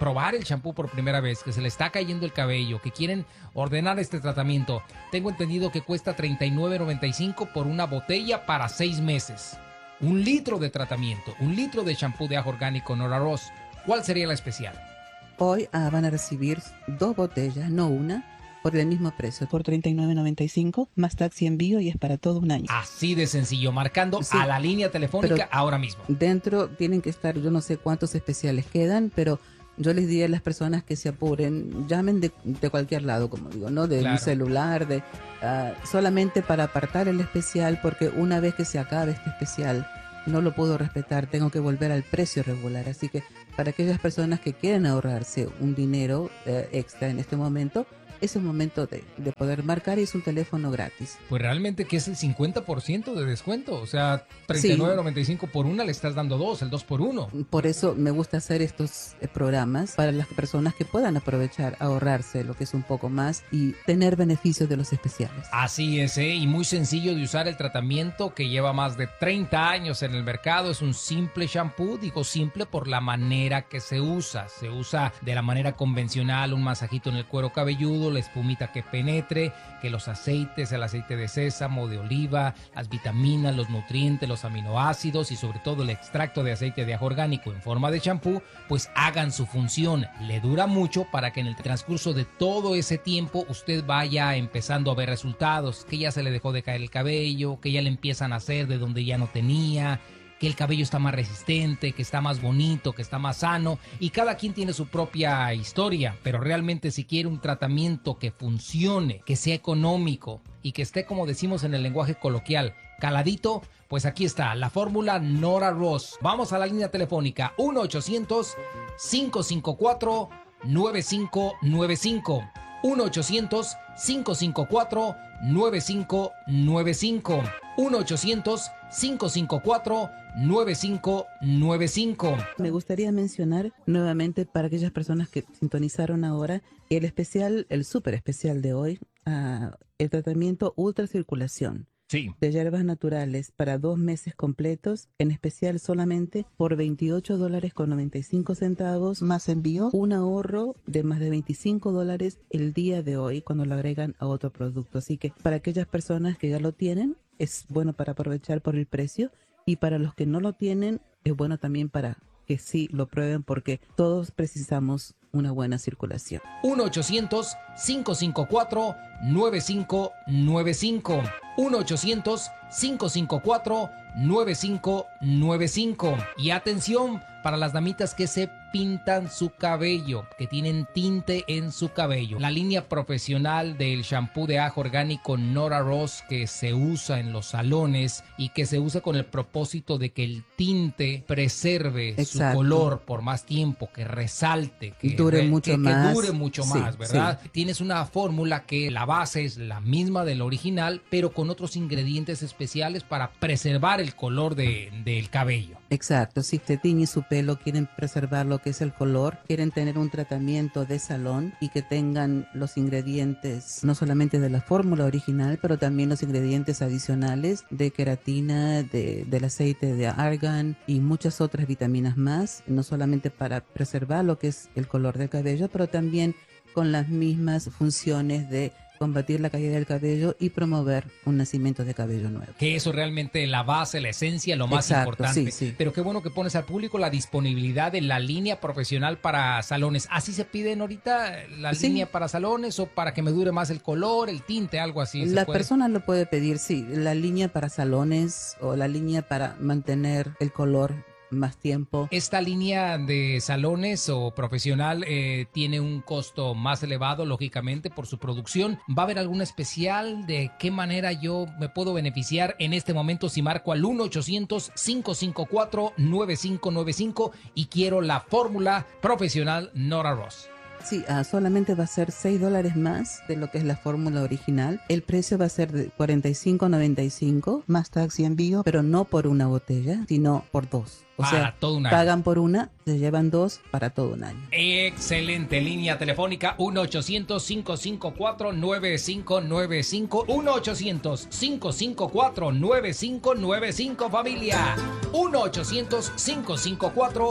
probar el shampoo por primera vez, que se le está cayendo el cabello, que quieren ordenar este tratamiento, tengo entendido que cuesta treinta y nueve noventa y cinco por una botella para seis meses. Un litro de tratamiento, un litro de shampoo de ajo orgánico Nora Ross. ¿Cuál sería la especial? Hoy ah, van a recibir dos botellas, no una, por el mismo precio, por treinta y nueve noventa y cinco, más taxi envío y es para todo un año. Así de sencillo, marcando Sí, a la línea telefónica pero ahora mismo. Dentro tienen que estar, yo no sé cuántos especiales quedan, pero yo les diría a las personas que se apuren, llamen de, de cualquier lado, como digo, ¿no? De Claro. un celular, de ah, solamente para apartar el especial, porque una vez que se acabe este especial, no lo puedo respetar, tengo que volver al precio regular. Así que para aquellas personas que quieren ahorrarse un dinero eh, extra en este momento, es el momento de, de poder marcar y es un teléfono gratis. Pues realmente que es el cincuenta por ciento de descuento, o sea, treinta y nueve noventa y cinco por una le estás dando dos, el dos por uno. Por eso me gusta hacer estos eh, programas para las personas que puedan aprovechar, ahorrarse lo que es un poco más y tener beneficios de los especiales. Así es, ¿eh? Y muy sencillo de usar el tratamiento que lleva más de treinta años en el mercado. Es un simple shampoo, digo simple por la manera que se usa. Se usa de la manera convencional, un masajito en el cuero cabelludo, la espumita que penetre, que los aceites, el aceite de sésamo, de oliva, las vitaminas, los nutrientes, los aminoácidos y sobre todo el extracto de aceite de ajo orgánico en forma de shampoo, pues hagan su función. Le dura mucho para que en el transcurso de todo ese tiempo usted vaya empezando a ver resultados, que ya se le dejó de caer el cabello, que ya le empiezan a hacer de donde ya no tenía, que el cabello está más resistente, que está más bonito, que está más sano, y cada quien tiene su propia historia, pero realmente si quiere un tratamiento que funcione, que sea económico y que esté, como decimos en el lenguaje coloquial, caladito, pues aquí está la fórmula Nora Ross. Vamos a la línea telefónica uno ochocientos cinco cinco cuatro nueve cinco nueve cinco. uno ochocientos cinco cinco cuatro nueve cinco nueve cinco. uno ochocientos cinco cinco cuatro nueve cinco nueve cinco. Me gustaría mencionar nuevamente para aquellas personas que sintonizaron ahora el especial, el súper especial de hoy, uh, el tratamiento ultracirculación. Sí. De hierbas naturales para dos meses completos, en especial solamente por veintiocho dólares con noventa y cinco centavos más envío, un ahorro de más de veinticinco dólares el día de hoy cuando lo agregan a otro producto. Así que para aquellas personas que ya lo tienen, es bueno para aprovechar por el precio, y para los que no lo tienen, es bueno también para que sí lo prueben, porque todos precisamos una buena circulación. uno ochocientos cinco cinco cuatro nueve cinco nueve cinco. uno ochocientos cinco cinco cuatro nueve cinco nueve cinco. Y atención para las damitas que se pintan su cabello, que tienen tinte en su cabello. La línea profesional del shampoo de ajo orgánico Nora Ross, que se usa en los salones y que se usa con el propósito de que el tinte preserve Exacto. su color por más tiempo, que resalte, que Dure re- mucho que- que más. dure mucho Sí, más, ¿verdad? Tienes una fórmula que la base es la misma del original, pero con otros ingredientes especiales para preservar el color de, del cabello. Exacto, si usted tiñe su pelo, quieren preservar lo que es el color, quieren tener un tratamiento de salón y que tengan los ingredientes no solamente de la fórmula original, pero también los ingredientes adicionales de queratina, de, del aceite de argán y muchas otras vitaminas más, no solamente para preservar lo que es el color del cabello, pero también con las mismas funciones de combatir la caída del cabello y promover un nacimiento de cabello nuevo. Que eso realmente la base, la esencia, lo más Exacto, importante. sí, sí. Pero qué bueno que pones al público la disponibilidad de la línea profesional para salones. ¿Así se piden ahorita la Sí. línea para salones o para que me dure más el color, el tinte, algo así? ¿Se La puede? persona lo puede pedir, sí, la línea para salones o la línea para mantener el color más tiempo. Esta línea de salones o profesional eh, tiene un costo más elevado, lógicamente, por su producción. ¿Va a haber algún especial? ¿De qué manera yo me puedo beneficiar en este momento si marco al uno ochocientos cinco cinco cuatro nueve cinco nueve cinco y quiero la fórmula profesional Nora Ross? Sí, ah, solamente va a ser seis dólares más de lo que es la fórmula original. El precio va a ser de cuarenta y cinco noventa y cinco más taxi envío, pero no por una botella, sino por dos. O Para sea, todo un año. pagan por una, se llevan dos para todo un año. Excelente línea telefónica uno ochocientos cinco cinco cuatro nueve cinco nueve cinco. uno ochocientos cinco cinco cuatro nueve cinco nueve cinco, familia. uno ochocientos cinco cinco cuatro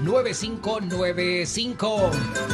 nueve cinco nueve cinco.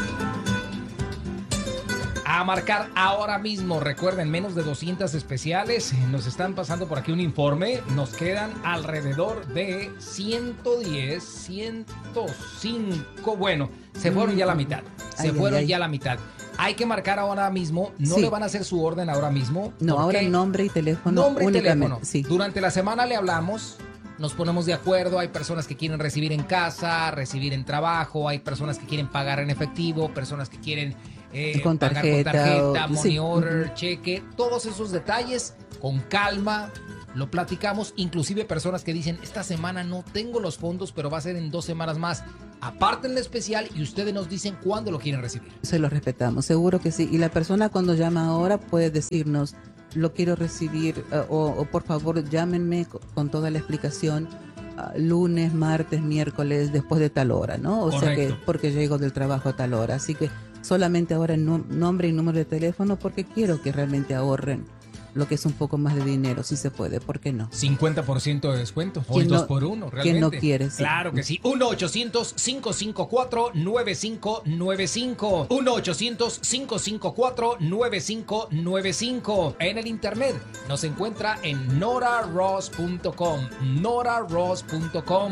A marcar ahora mismo. Recuerden, menos de doscientas especiales. Nos están pasando por aquí un informe. Nos quedan alrededor de ciento diez, ciento cinco. Bueno, se fueron ya la mitad. Se Ay, fueron ay, ay. ya la mitad. Hay que marcar ahora mismo. No Sí. le van a hacer su orden ahora mismo. No, ahora porque nombre y teléfono nombre y únicamente. teléfono. Sí. Durante la semana le hablamos. Nos ponemos de acuerdo, hay personas que quieren recibir en casa, recibir en trabajo, hay personas que quieren pagar en efectivo, personas que quieren eh, Con pagar tarjeta, con tarjeta, o- money sí. order, Ujú. cheque, todos esos detalles con calma, lo platicamos, inclusive personas que dicen, esta semana no tengo los fondos, pero va a ser en dos semanas más. Aparten el especial y ustedes nos dicen cuándo lo quieren recibir. Se lo respetamos, seguro que sí. Y la persona cuando llama ahora puede decirnos, lo quiero recibir, eh, o, o por favor llámenme co- con toda la explicación ah, lunes, martes, miércoles, después de tal hora, ¿no? O sea que Correcto. porque llego del trabajo a tal hora. Así que solamente ahora no- nombre y número de teléfono porque quiero que realmente ahorren lo que es un poco más de dinero, si se puede, ¿por qué no? cincuenta por ciento de descuento. Hoy ¿Quién dos no- por uno, quién realmente. no quiere? Sí. Claro que sí. uno ochocientos, cinco cinco cuatro, nueve cinco nueve cinco. uno ochocientos, cinco cinco cuatro, nueve cinco nueve cinco. En el internet nos encuentra en nora ross punto com. nora ross punto com.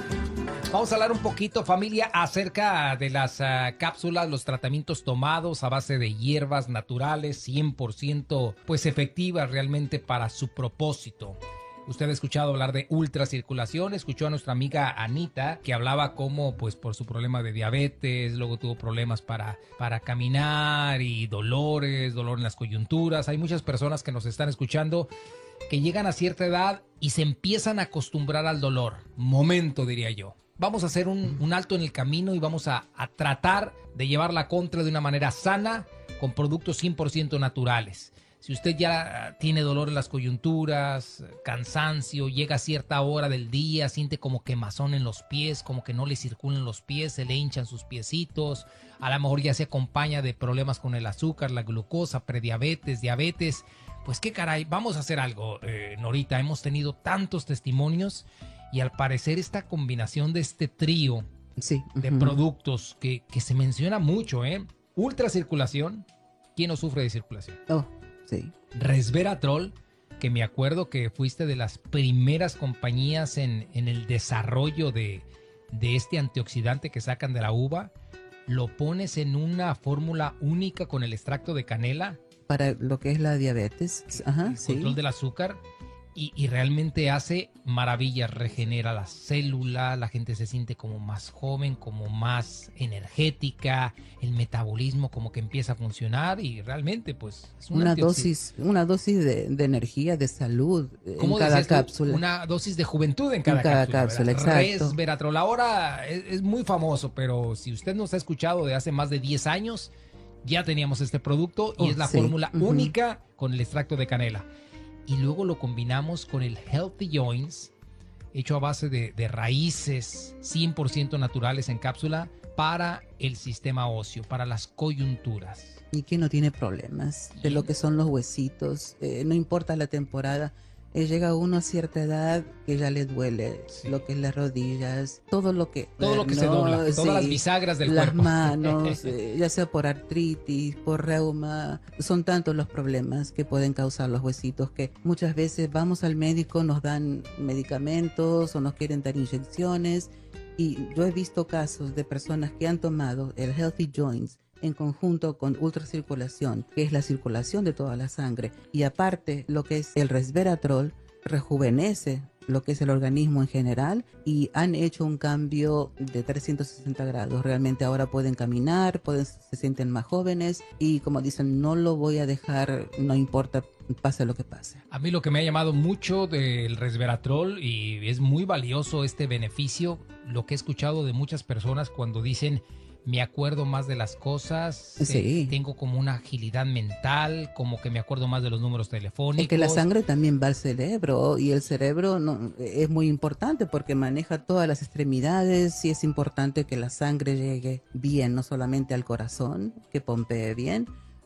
Vamos a hablar un poquito, familia, acerca de las uh, cápsulas, los tratamientos tomados a base de hierbas naturales, cien por ciento pues efectivas realmente para su propósito. Usted ha escuchado hablar de ultracirculación, escuchó a nuestra amiga Anita que hablaba cómo pues por su problema de diabetes, luego tuvo problemas para, para caminar y dolores, dolor en las coyunturas. Hay muchas personas que nos están escuchando que llegan a cierta edad y se empiezan a acostumbrar al dolor. Momento, diría yo. Vamos a hacer un, un alto en el camino y vamos a, a tratar de llevar la contra de una manera sana con productos cien por ciento naturales. Si usted ya tiene dolor en las coyunturas, cansancio, llega a cierta hora del día, siente como quemazón en los pies, como que no le circulan los pies, se le hinchan sus piecitos, a lo mejor ya se acompaña de problemas con el azúcar, la glucosa, prediabetes, diabetes, pues qué caray, vamos a hacer algo, eh, Norita. Hemos tenido tantos testimonios y al parecer esta combinación de este trío Sí. de Ujú. productos que, que se menciona mucho, ¿eh? Ultracirculación, ¿quién no sufre de circulación? Oh, sí. Resveratrol, que me acuerdo que fuiste de las primeras compañías en, en el desarrollo de, de este antioxidante que sacan de la uva, lo pones en una fórmula única con el extracto de canela, Para lo que es la diabetes. Ajá, el sí. control del azúcar, y, y realmente hace maravillas, regenera las células, la gente se siente como más joven, como más energética, el metabolismo como que empieza a funcionar y realmente pues es un Una antioxi- dosis, una dosis de, de energía, de salud en ¿Cómo cada decías tú? cápsula. Una dosis de juventud en cada, En cada cápsula, cápsula, ¿verdad? exacto. Resveratrol. Ahora es, es muy famoso, pero si usted nos ha escuchado de hace más de diez años, ya teníamos este producto y Oh, es la sí. fórmula Ujú. única con el extracto de canela. Y luego lo combinamos con el Healthy Joints, hecho a base de, de raíces cien por ciento naturales en cápsula para el sistema óseo, para las coyunturas. Y que no tiene problemas de lo que son los huesitos, eh, no importa la temporada, eh, llega uno a cierta edad que ya le duele lo que es las rodillas, todo lo que... Todo lo que se no, dobla, todas sí, las bisagras del las cuerpo. manos, eh, ya sea por artritis, por reuma, son tantos los problemas que pueden causar los huesitos que muchas veces vamos al médico, nos dan medicamentos o nos quieren dar inyecciones. Y yo he visto casos de personas que han tomado el Healthy Joints en conjunto con ultracirculación, que es la circulación de toda la sangre, y aparte lo que es el resveratrol, rejuvenece lo que es el organismo en general y han hecho un cambio de trescientos sesenta grados. Realmente ahora pueden caminar, pueden, se sienten más jóvenes y como dicen, no lo voy a dejar, no importa, pase lo que pase. A mí lo que me ha llamado mucho del resveratrol y es muy valioso este beneficio, lo que he escuchado de muchas personas cuando dicen me acuerdo más de las cosas, Sí. eh, tengo como una agilidad mental, como que me acuerdo más de los números telefónicos. Es que la sangre también va al cerebro y el cerebro no, es muy importante porque maneja todas las extremidades y es importante que la sangre llegue bien, no solamente al corazón, que pompee bien,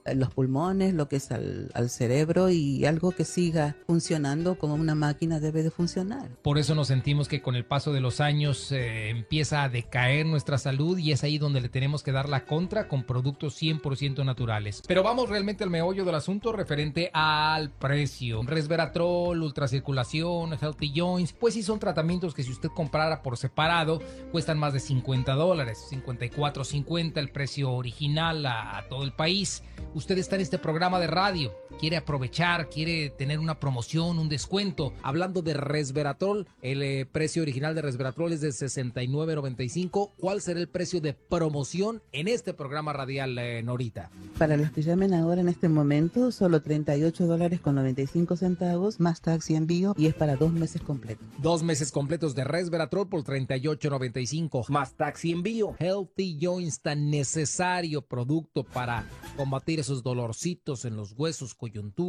los pulmones, lo que es al, al cerebro y algo que siga funcionando como una máquina debe de funcionar. Por eso nos sentimos que con el paso de los años eh, empieza a decaer nuestra salud y es ahí donde le tenemos que dar la contra con productos cien por ciento naturales. Pero vamos realmente al meollo del asunto referente al precio. Resveratrol, ultracirculación, Healthy Joints, pues sí son tratamientos que si usted comprara por separado cuestan más de cincuenta dólares, cincuenta y cuatro cincuenta el precio original a, a todo el país. Usted está en este programa de radio, quiere aprovechar, quiere tener una promoción, un descuento. Hablando de Resveratrol, el eh, precio original de Resveratrol es de sesenta y nueve noventa y cinco. ¿Cuál será el precio de promoción en este programa radial, eh, Norita? Para los que llamen ahora en este momento, solo treinta y ocho dólares con noventa y cinco centavos, más tax y envío, y es para dos meses completos. Dos meses completos de Resveratrol por treinta y ocho noventa y cinco, más tax y envío. Healthy Joints, tan necesario producto para combatir esos dolorcitos en los huesos, coyuntura.